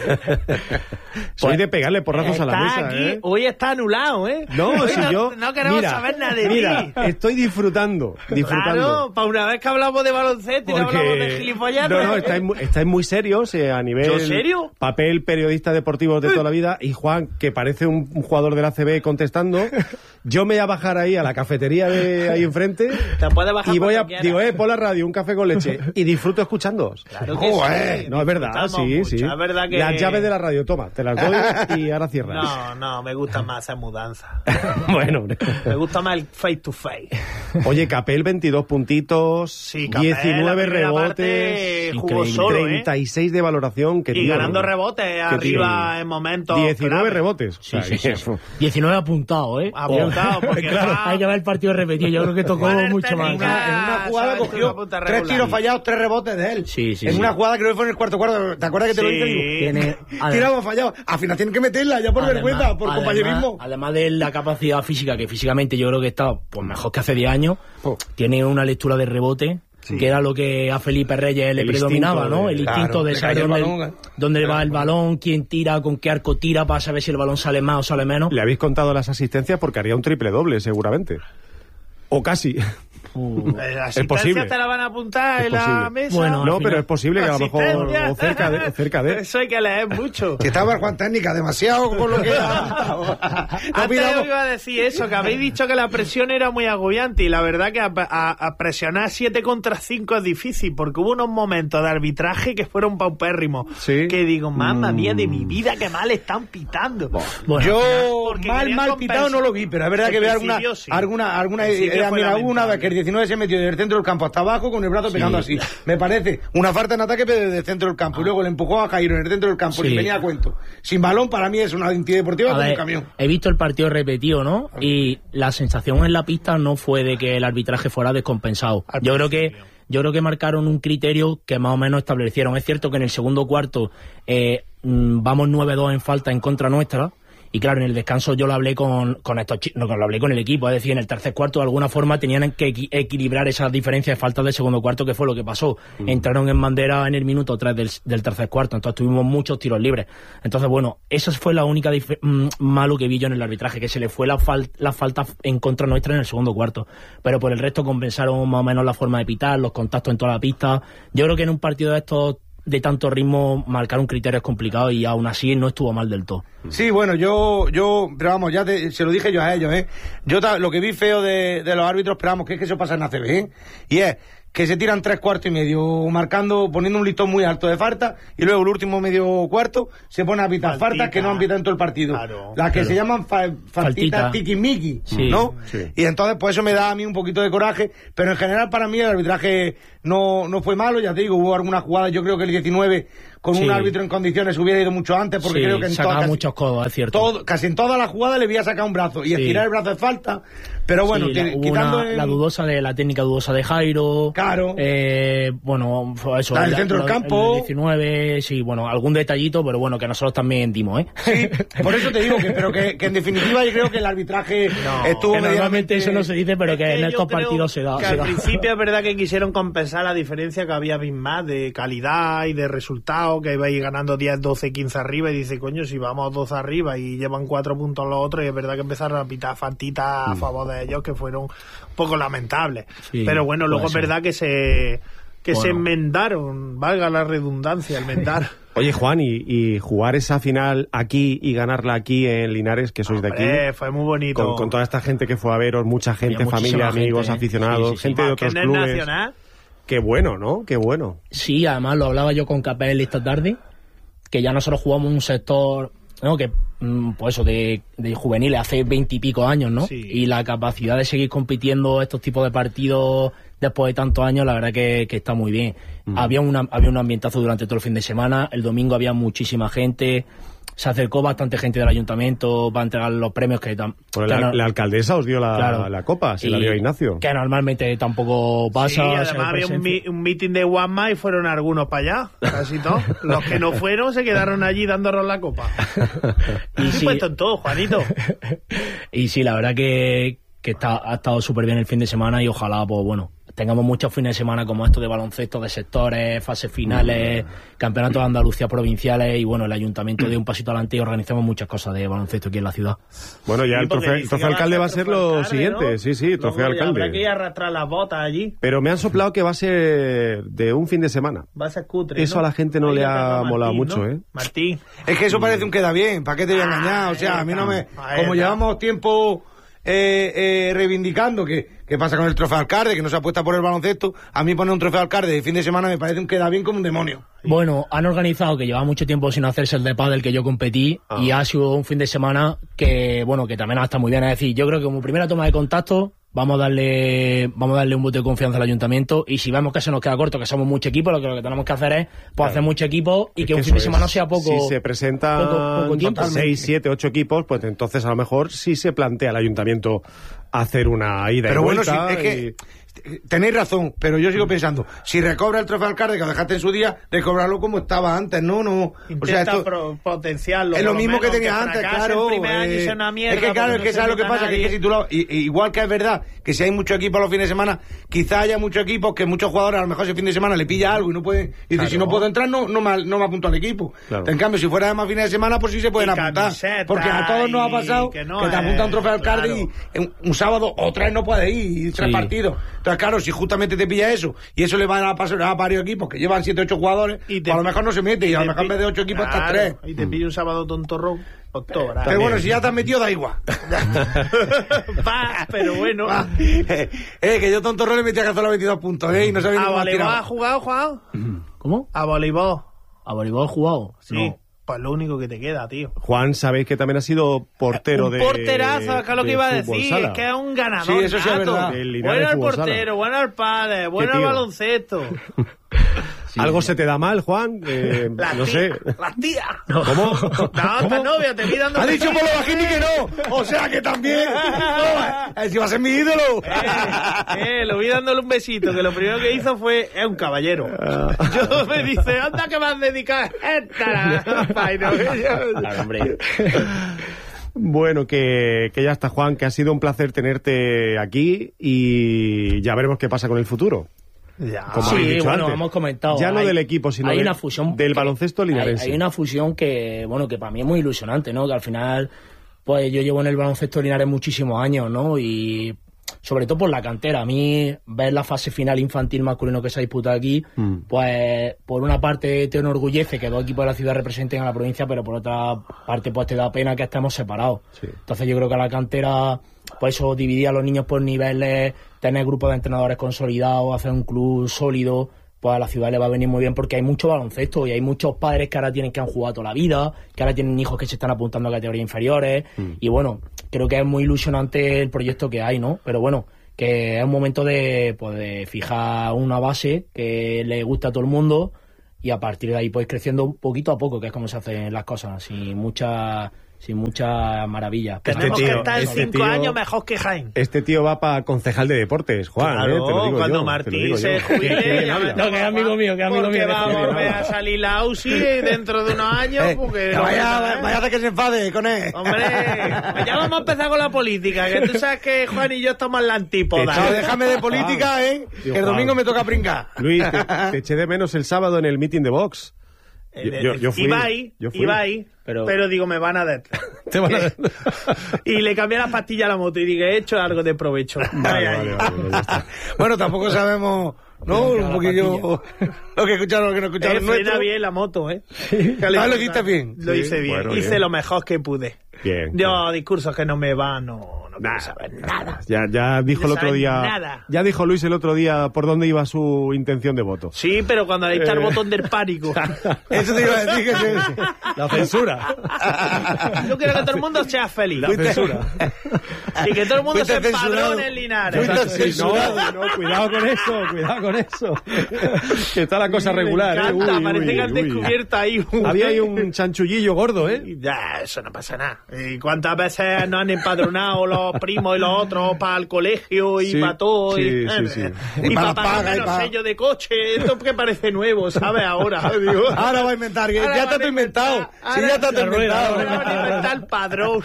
Soy de pegarle porrazos a la mesa, aquí, hoy está anulado, ¿eh? No, si yo... No queremos saber nada de ti. Estoy disfrutando. Claro, para una vez que hablamos de baloncesto y no hablamos de gilipollas. No, estáis muy serios a nivel... ¿Yo serio? Papel periodista deportivo de toda la vida, y Juan, que parece un jugador del ACB contestando, yo me voy a bajar ahí a la cafetería de ahí enfrente. Te puedes bajar y digo, pon la radio, un café con leche, y disfruto escuchándoos. Claro que sí. No, es verdad, sí. Es verdad que... Las llaves de la radio, toma, te las doy y ahora cierras. No, me gusta más hacer mudanza. Bueno. Me gusta más el face to face. Oye, Capel, 22 puntitos, 19 rebotes, jugó solo, 36 de valoración. Y ganando rebotes arriba en momentos 19 clave. Rebotes. Sí. 19 apuntados, Apuntado, porque claro, hay que ver el partido repetido. Yo creo que tocó mucho más. En una jugada cogió 3 tiros fallados, 3 rebotes de él. Sí. En una jugada creo que fue en el cuarto. ¿Te acuerdas que te lo dije? Tiramos fallados. Al final tienen que meterla ya por vergüenza, por compañerismo. Además de la capacidad física, que físicamente yo creo que está pues mejor que hace 10 años, tiene una lectura de rebote. Sí. Que era lo que a Felipe Reyes le predominaba, ¿no? El instinto de saber dónde va el balón, quién tira, con qué arco tira, para saber si el balón sale más o sale menos. Le habéis contado las asistencias porque haría un triple doble, seguramente. O casi. Es posible. ¿Te la van a apuntar en la mesa? Bueno, no, pero es posible que a lo mejor o cerca de. Eso hay que leer mucho. Que estaba Juan Técnica demasiado con lo que Antes yo iba a decir eso, que habéis dicho que la presión era muy agobiante, y la verdad que a presionar 7 contra 5 es difícil, porque hubo unos momentos de arbitraje que fueron paupérrimos. ¿Sí? Que digo, mamma mía de mi vida, que mal están pitando. Bueno, yo mal pitado no lo vi, pero es verdad que veo alguna vez que el 19 se metió desde el centro del campo hasta abajo con el brazo pegando así. Me parece una falta en ataque desde el centro del campo, y luego le empujó a Jairo en el centro del campo y venía a cuento. Sin balón, para mí es una antideportiva como un camión. He visto el partido repetido, ¿no? Y la sensación en la pista no fue de que el arbitraje fuera descompensado. Yo creo que marcaron un criterio que más o menos establecieron. Es cierto que en el segundo cuarto vamos 9-2 en falta en contra nuestra, Y claro, en el descanso yo lo hablé con estos chicos, no, lo hablé con el equipo, es decir, en el tercer cuarto de alguna forma tenían que equilibrar esas diferencias de faltas del segundo cuarto, que fue lo que pasó. Entraron en bandera en el minuto 3 del tercer cuarto, entonces tuvimos muchos tiros libres. Entonces, bueno, esa fue la única malo que vi yo en el arbitraje, que se le fue la falta en contra nuestra en el segundo cuarto. Pero por el resto compensaron más o menos la forma de pitar, los contactos en toda la pista. Yo creo que en un partido de estos de tanto ritmo marcar un criterio es complicado y aún así no estuvo mal del todo. Sí, bueno, pero vamos, se lo dije yo a ellos, Yo lo que vi feo de los árbitros, pero vamos, que es que eso pasa en ACB, Y es que se tiran 3 cuartos y medio marcando, poniendo un listón muy alto de falta, y luego el último medio cuarto se pone a pitar faltas que no han pitado en todo el partido. Las que se llaman faltitas tiquismiqui, ¿no? Sí. Y entonces, pues eso me da a mí un poquito de coraje, pero en general para mí el arbitraje no fue malo, ya te digo, hubo algunas jugadas, yo creo que el 19 con un árbitro en condiciones hubiera ido mucho antes, porque creo que en todas, muchos codos, es cierto. Casi en todas las jugadas le había sacado un brazo, y estirar el brazo es falta, pero bueno, quitando la técnica dudosa de Jairo. Claro. Bueno, eso. El centro del campo. El 19, sí, bueno, algún detallito, pero bueno, que nosotros también dimos, Sí, por eso te digo que en definitiva yo creo que el arbitraje estuvo que normalmente eso no se dice, pero que en estos partidos se da. Que al principio es verdad que quisieron compensar la diferencia que había más de calidad y de resultado, que ibais ganando 10, 12, 15 arriba, y dice, coño, si vamos 12 arriba y llevan 4 puntos los otros, y es verdad que empezaron a pitar faltitas a favor de ellos que fueron un poco lamentables. Sí, pero bueno, luego es verdad que se enmendaron, valga la redundancia, enmendar. Oye, Juan, y jugar esa final aquí y ganarla aquí en Linares, que sois de aquí. Fue muy bonito. Con toda esta gente que fue a veros, mucha gente, familia, amigos, aficionados, gente de otros clubes. Nacional. Qué bueno, ¿no? Qué bueno. Sí, además lo hablaba yo con Capel esta tarde, que ya nosotros jugamos un sector, ¿no? Que pues eso, de juveniles hace 20 y pico años, ¿no? Sí. Y la capacidad de seguir compitiendo estos tipos de partidos después de tantos años, la verdad que está muy bien. Había un ambientazo durante todo el fin de semana, el domingo había muchísima gente, se acercó bastante gente del ayuntamiento para entregar los premios que la alcaldesa os dio la copa, se la dio a Ignacio. Que normalmente tampoco pasa. Sí, además había un meeting de Juanma y fueron algunos para allá, casi todos. Los que no fueron se quedaron allí dándonos la copa. Y sí, puesto en todo, Juanito. Y sí, la verdad que ha estado súper bien el fin de semana, y ojalá, pues bueno, tengamos muchos fines de semana como estos de baloncesto, de sectores, fases finales, campeonatos de Andalucía provinciales, y bueno, el ayuntamiento de un pasito adelante y organizamos muchas cosas de baloncesto aquí en la ciudad. Bueno, ya el trofeo alcalde va a ser lo siguiente, ¿no? Sí, trofeo alcalde. Habrá que ir a arrastrar las botas allí. Pero me han soplado que va a ser de un fin de semana. Va a ser cutre, eso, ¿no? A la gente no le ha molado mucho, ¿no? Martín. Es que eso parece un queda bien, ¿para qué te voy a engañar? O sea, a mí no me... Como llevamos tiempo... reivindicando que pasa con el trofeo alcalde, que no se apuesta por el baloncesto, a mí poner un trofeo alcalde de fin de semana me parece un queda bien como un demonio. Bueno, han organizado, que llevaba mucho tiempo sin hacerse el de pádel que yo competí, y ha sido un fin de semana que también está muy bien. Es decir, yo creo que como primera toma de contacto vamos a darle un voto de confianza al ayuntamiento, y si vemos que se nos queda corto, que somos mucho equipo, lo que tenemos que hacer es hacer mucho equipo, y que un fin de semana sea poco. Si se presentan 6, 7, 8 equipos, pues entonces a lo mejor sí se plantea al ayuntamiento hacer una ida y vuelta. Pero bueno, es que tenéis razón, pero yo sigo pensando, si recobra el trofeo alcalde que lo dejaste en su día, recobrarlo como estaba antes, no. Intenta, o sea, esto potenciarlo. Es lo mismo que tenía antes, claro. Es que claro, es que sabes lo que pasa, que si tú igual que es verdad que si hay muchos equipos los fines de semana, quizá haya muchos equipos que muchos jugadores a lo mejor ese fin de semana le pilla algo y no pueden, y dice, si no puedo entrar, no me apunto al equipo. Claro. En cambio, si fuera de más fines de semana, pues sí se pueden apuntar, porque a todos nos ha pasado que te apunta un trofeo alcalde y un sábado o 3 no puedes ir, y 3 partidos. Entonces, claro, si justamente te pilla eso, y eso le va a pasar a varios equipos que llevan 7, 8 jugadores, pues a lo mejor no se mete, y a lo mejor en vez de 8 equipos estás 3. Y te pilla un sábado tontorrón. Pero bueno, si ya te has metido, da igual. Pero bueno. Que yo tontorrón le metí a Cazorla 22 puntos, y no sabía ni cómo voleibol has jugado, Juan? ¿Cómo? ¿A voleibol? ¿A voleibol has jugado? Sí. No. Pues lo único que te queda, tío. Juan, sabéis que también ha sido portero de... porterazo, que es lo que iba a decir, sala. Es que es un ganador. Sí, eso sí es verdad. Bueno al portero, bueno al padre, bueno al baloncesto. Sí. ¿Algo se te da mal, Juan? No sé. ¡Las tías! ¿Cómo? No, esta novia, te vi dando... Ha dicho por lo bajini que no. O sea que también. Si va a ser mi ídolo. Lo vi dándole un besito, que lo primero que hizo fue... Es un caballero. Yo me dice, anda que vas a dedicar esta. Claro, hombre. Bueno, que ya está, Juan, que ha sido un placer tenerte aquí y ya veremos qué pasa con el futuro. Ya. Como sí, dicho bueno, antes. Hemos comentado. Ya no del equipo, sino hay una fusión del baloncesto linarense. Hay una fusión que para mí es muy ilusionante, ¿no? Que al final, pues yo llevo en el baloncesto linares muchísimos años, ¿no? Y sobre todo por la cantera. A mí, ver la fase final infantil masculino que se ha disputado aquí, pues por una parte te enorgullece que dos equipos de la ciudad representen a la provincia, pero por otra parte pues te da pena que estemos separados. Sí. Entonces yo creo que a la cantera, pues eso, dividir a los niños por niveles, tener grupos de entrenadores consolidados, hacer un club sólido, pues a la ciudad le va a venir muy bien porque hay mucho baloncesto y hay muchos padres que ahora que han jugado toda la vida, que ahora tienen hijos que se están apuntando a categorías inferiores y bueno, creo que es muy ilusionante el proyecto que hay, ¿no? Pero bueno, que es un momento de fijar una base que le gusta a todo el mundo y a partir de ahí pues creciendo poquito a poco, que es como se hacen las cosas, sin mucha maravilla. Tenemos que estar en 5 años mejor que Jaén. Este tío va para concejal de deportes, Juan. Claro, te lo digo cuando yo, Martín se jubile, no, que es amigo mío, porque va a volver a salir la UCI dentro de unos años. Porque vaya de que se enfade con él. Hombre, ya vamos a empezar con la política, que tú sabes que Juan y yo estamos en la antípoda. Déjame de política, que el domingo me toca pringar. Luis, te eché de menos el sábado en el meeting de Vox. Yo fui. Iba ahí, pero digo, me van a dar. Te van a dar. Y le cambié la pastilla a la moto y dije, he hecho algo de provecho. Vale, bueno, tampoco sabemos, ¿no? Un poquillo lo que escucharon, lo que no escucharon. Frena bien la moto, ¿eh? ¿Lo hiciste bien? Lo hice bien. Bueno, hice lo mejor que pude. Bien. Yo, discursos que no me van, no quiero saber nada. Ya dijo el otro día. Nada. Ya dijo Luis el otro día por dónde iba su intención de voto. Sí, pero cuando le está el botón del pánico. Eso te iba a decir la censura. Yo quiero que todo el mundo sea feliz. La censura. Y que todo el mundo se empadrone en Linares. No, cuidado con eso. Que está la cosa regular. Me encanta, parece que han descubierto ahí había ahí un chanchullillo gordo, ¿eh? Ya, eso no pasa nada. ¿Y cuántas veces nos han empadronado los primos y los otros para el colegio y para todo? Y para pagar menos sello de coche. Esto que parece nuevo, ¿sabes? Ahora va a inventar. Ya está todo inventado. Sí, ya está todo inventado. Ahora van a inventar el padrón.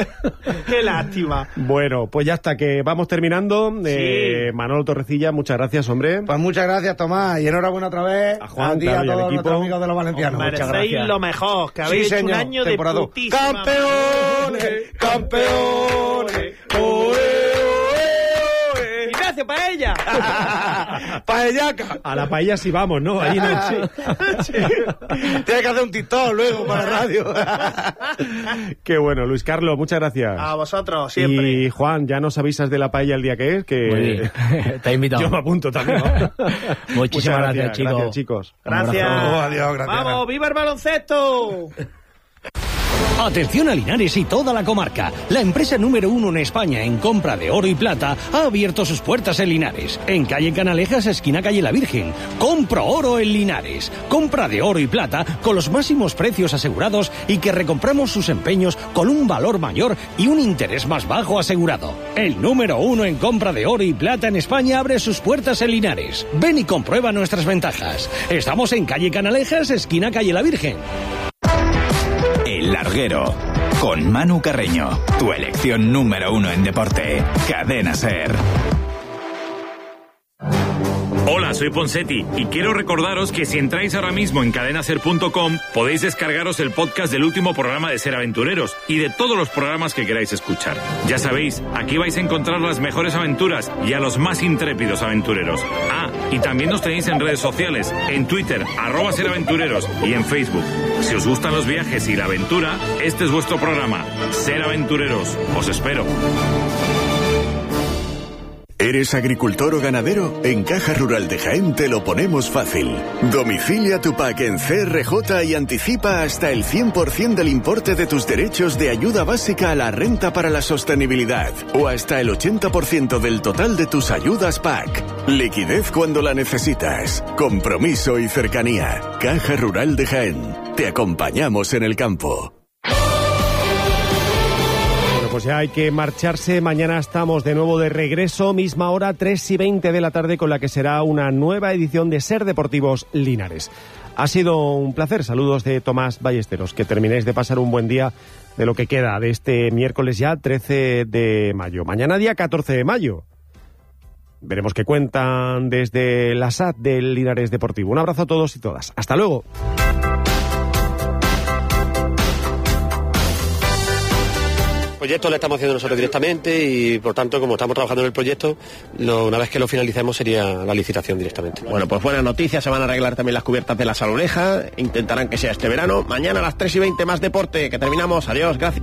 Qué lástima. Bueno, pues ya está, que vamos terminando. Manolo Torrecilla, muchas gracias, hombre. Pues muchas gracias, Tomás. Y enhorabuena otra vez a Juan, a ti y a todos nuestros amigos de los valencianos. Merecéis lo mejor, que habéis hecho un año de putísima. ¡Campeones! ¡Y gracias, paella! ¡Paellaca! A la paella sí vamos, ¿no? Ahí no. Sí. Tienes que hacer un TikTok luego para la radio. Qué bueno, Luis Carlos, muchas gracias. A vosotros, siempre. Y Juan, ya nos avisas de la paella el día que es, que te he invitado. Yo me apunto también. Muchísimas gracias, chicos. Gracias, chicos. Gracias. Adiós, gracias. Vamos, ¡viva el baloncesto! Atención a Linares y toda la comarca. La empresa número 1 en España en compra de oro y plata ha abierto sus puertas en Linares. En calle Canalejas, esquina calle La Virgen. Compro oro en Linares. Compra de oro y plata con los máximos precios asegurados y que recompramos sus empeños con un valor mayor y un interés más bajo asegurado. El número 1 en compra de oro y plata en España abre sus puertas en Linares. Ven y comprueba nuestras ventajas. Estamos en calle Canalejas, esquina calle La Virgen. El Larguero, con Manu Carreño, tu elección número 1 en deporte. Cadena SER. Hola, soy Ponsetti y quiero recordaros que si entráis ahora mismo en cadenaser.com podéis descargaros el podcast del último programa de Ser Aventureros y de todos los programas que queráis escuchar. Ya sabéis, aquí vais a encontrar las mejores aventuras y a los más intrépidos aventureros. Ah, y también nos tenéis en redes sociales, en Twitter, @SerAventureros y en Facebook. Si os gustan los viajes y la aventura, este es vuestro programa. Ser Aventureros. Os espero. ¿Eres agricultor o ganadero? En Caja Rural de Jaén te lo ponemos fácil. Domicilia tu PAC en CRJ y anticipa hasta el 100% del importe de tus derechos de ayuda básica a la renta para la sostenibilidad o hasta el 80% del total de tus ayudas PAC. Liquidez cuando la necesitas. Compromiso y cercanía. Caja Rural de Jaén. Te acompañamos en el campo. Pues ya hay que marcharse. Mañana estamos de nuevo de regreso, misma hora, 3:20 de la tarde, con la que será una nueva edición de Ser Deportivos Linares. Ha sido un placer. Saludos de Tomás Ballesteros. Que terminéis de pasar un buen día de lo que queda de este miércoles ya 13 de mayo. Mañana día 14 de mayo. Veremos qué cuentan desde la SAD del Linares Deportivo. Un abrazo a todos y todas. Hasta luego. El proyecto lo estamos haciendo nosotros directamente y, por tanto, como estamos trabajando en el proyecto, una vez que lo finalicemos sería la licitación directamente. Bueno, pues buenas noticias, se van a arreglar también las cubiertas de la Saloreja, intentarán que sea este verano. Mañana a las 3:20 más deporte, que terminamos. Adiós, gracias.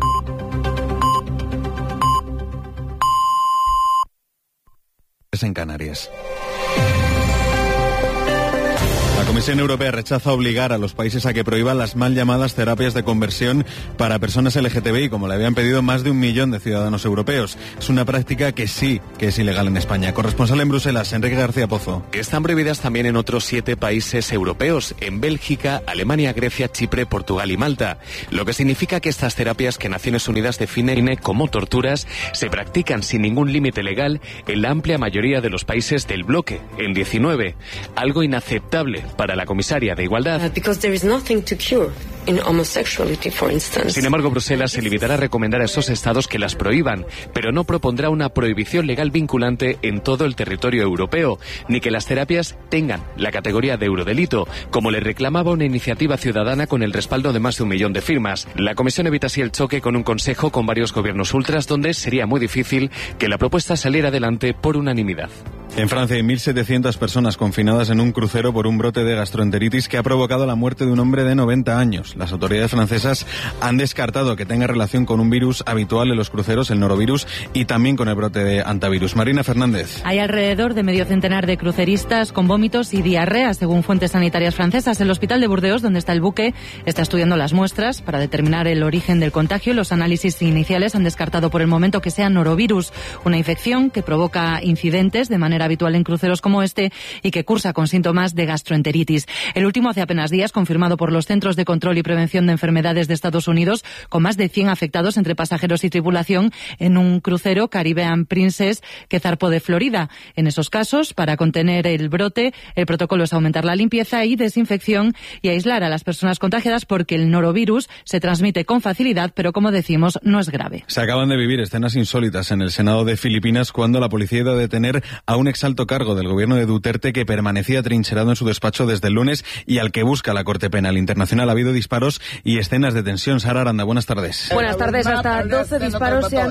En Canarias. La Comisión Europea rechaza obligar a los países a que prohíban las mal llamadas terapias de conversión para personas LGTBI, como le habían pedido más de 1 millón de ciudadanos europeos. Es una práctica que sí que es ilegal en España. Corresponsal en Bruselas, Enrique García Pozo. Están prohibidas también en otros 7 países europeos, en Bélgica, Alemania, Grecia, Chipre, Portugal y Malta. Lo que significa que estas terapias que Naciones Unidas define como torturas se practican sin ningún límite legal en la amplia mayoría de los países del bloque, en 19. Algo inaceptable para la comisaria de Igualdad. Sin embargo, Bruselas se limitará a recomendar a esos estados que las prohíban, pero no propondrá una prohibición legal vinculante en todo el territorio europeo, ni que las terapias tengan la categoría de eurodelito, como le reclamaba una iniciativa ciudadana con el respaldo de más de 1 millón de firmas. La Comisión evita así el choque con un consejo con varios gobiernos ultras, donde sería muy difícil que la propuesta saliera adelante por unanimidad. En Francia hay 1.700 personas confinadas en un crucero por un brote de gastroenteritis que ha provocado la muerte de un hombre de 90 años. Las autoridades francesas han descartado que tenga relación con un virus habitual en los cruceros, el norovirus, y también con el brote de hantavirus. Marina Fernández. Hay alrededor de medio centenar de cruceristas con vómitos y diarrea, según fuentes sanitarias francesas. El hospital de Burdeos, donde está el buque, está estudiando las muestras para determinar el origen del contagio. Los análisis iniciales han descartado por el momento que sea norovirus, una infección que provoca incidentes de manera habitual en cruceros como este y que cursa con síntomas de gastroenteritis. El último hace apenas días, confirmado por los Centros de Control y Prevención de Enfermedades de Estados Unidos, con más de 100 afectados entre pasajeros y tripulación en un crucero Caribbean Princess que zarpó de Florida. En esos casos, para contener el brote, el protocolo es aumentar la limpieza y desinfección y aislar a las personas contagiadas, porque el norovirus se transmite con facilidad, pero como decimos, no es grave. Se acaban de vivir escenas insólitas en el Senado de Filipinas cuando la policía ha ido a detener a un exalto cargo del gobierno de Duterte que permanecía trincherado en su despacho desde el lunes y al que busca la Corte Penal Internacional. Ha habido disparos y escenas de tensión. Sara Aranda, buenas tardes. Buenas tardes. Hasta 12 disparos se han...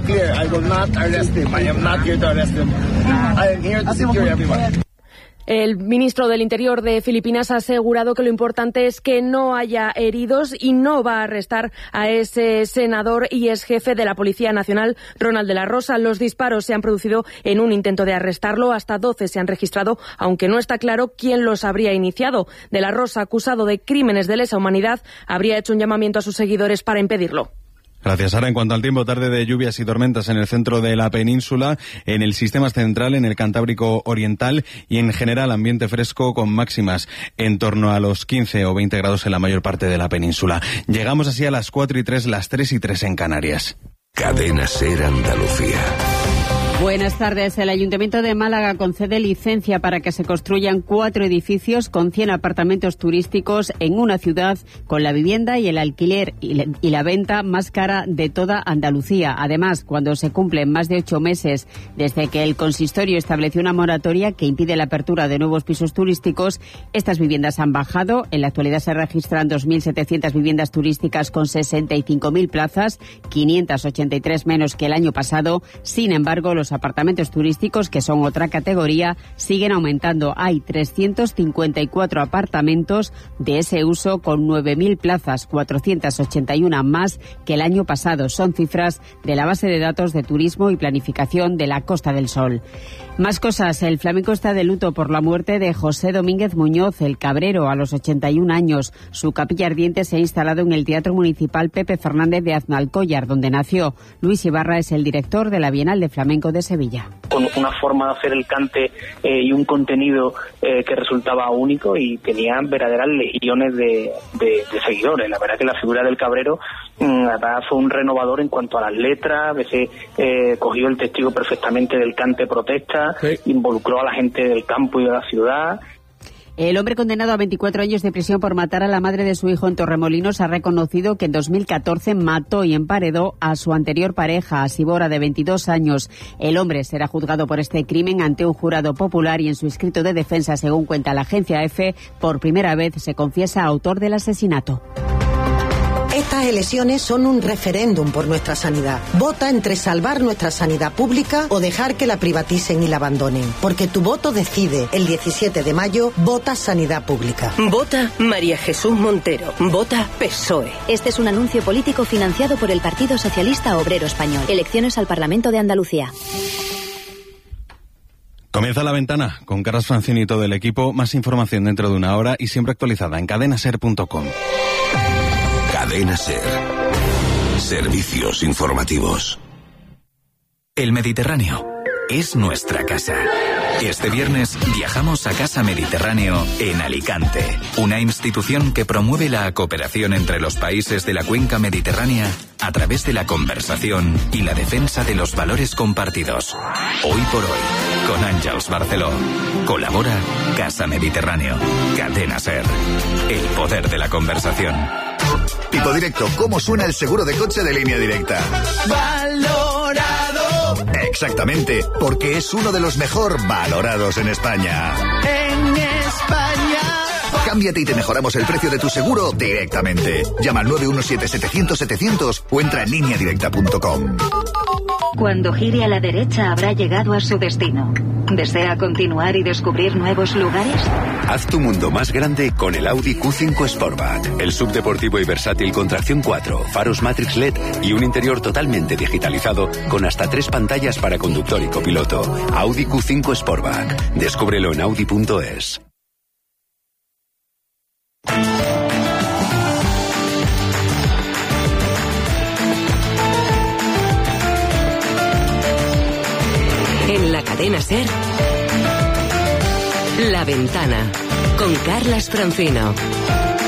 El ministro del Interior de Filipinas ha asegurado que lo importante es que no haya heridos y no va a arrestar a ese senador y ex jefe de la Policía Nacional, Ronald de la Rosa. Los disparos se han producido en un intento de arrestarlo. Hasta 12 se han registrado, aunque no está claro quién los habría iniciado. De la Rosa, acusado de crímenes de lesa humanidad, habría hecho un llamamiento a sus seguidores para impedirlo. Gracias, Sara. En cuanto al tiempo, tarde de lluvias y tormentas en el centro de la península, en el sistema central, en el Cantábrico Oriental y en general ambiente fresco con máximas en torno a los 15 o 20 grados en la mayor parte de la península. Llegamos así a las 4:03, las 3:03 en Canarias. Cadena SER Andalucía. Buenas tardes. El Ayuntamiento de Málaga concede licencia para que se construyan 4 edificios con 100 apartamentos turísticos en una ciudad con la vivienda y el alquiler y la venta más cara de toda Andalucía. Además, cuando se cumplen más de 8 meses desde que el consistorio estableció una moratoria que impide la apertura de nuevos pisos turísticos, estas viviendas han bajado. En la actualidad se registran 2.700 viviendas turísticas con 65.000 plazas, 583 menos que el año pasado. Sin embargo, los apartamentos turísticos, que son otra categoría, siguen aumentando. Hay 354 apartamentos de ese uso con 9.000 plazas, 481 más que el año pasado. Son cifras de la base de datos de turismo y planificación de la Costa del Sol. Más cosas. El flamenco está de luto por la muerte de José Domínguez Muñoz, el Cabrero, a los 81 años. Su capilla ardiente se ha instalado en el Teatro Municipal Pepe Fernández de Aznalcóllar, donde nació. Luis Ibarra es el director de la Bienal de Flamenco de Sevilla. Con una forma de hacer el cante y un contenido que resultaba único, y tenía verdaderas legiones de seguidores. La verdad que la figura del Cabrero fue un renovador en cuanto a las letras. A veces cogió el testigo perfectamente del cante protesta, sí. Involucró a la gente del campo y de la ciudad. El hombre condenado a 24 años de prisión por matar a la madre de su hijo en Torremolinos ha reconocido que en 2014 mató y emparedó a su anterior pareja, a Sibora, de 22 años. El hombre será juzgado por este crimen ante un jurado popular y en su escrito de defensa, según cuenta la agencia EFE, por primera vez se confiesa autor del asesinato. Estas elecciones son un referéndum por nuestra sanidad. Vota entre salvar nuestra sanidad pública o dejar que la privaticen y la abandonen. Porque tu voto decide. El 17 de mayo, vota sanidad pública. Vota María Jesús Montero. Vota PSOE. Este es un anuncio político financiado por el Partido Socialista Obrero Español. Elecciones al Parlamento de Andalucía. Comienza La Ventana con Carlas Francini y todo el equipo. Más información dentro de una hora y siempre actualizada en cadenaser.com. Cadena Ser. Servicios informativos. El Mediterráneo es nuestra casa. Este viernes viajamos a Casa Mediterráneo en Alicante, una institución que promueve la cooperación entre los países de la cuenca mediterránea a través de la conversación y la defensa de los valores compartidos. Hoy por hoy, con Àngels Barceló. Colabora Casa Mediterráneo. Cadena Ser. El poder de la conversación. Tipo Directo, ¿cómo suena el seguro de coche de Línea Directa? ¡Valorado! Exactamente, porque es uno de los mejor valorados en España. ¡En España! Cámbiate y te mejoramos el precio de tu seguro directamente. Llama al 917-700-700 o entra en lineadirecta.com. Cuando gire a la derecha habrá llegado a su destino. ¿Desea continuar y descubrir nuevos lugares? Haz tu mundo más grande con el Audi Q5 Sportback. El subdeportivo y versátil con tracción 4, faros Matrix LED y un interior totalmente digitalizado con hasta 3 pantallas para conductor y copiloto. Audi Q5 Sportback. Descúbrelo en Audi.es. En la cadena SER, La Ventana, con Carlas Francino.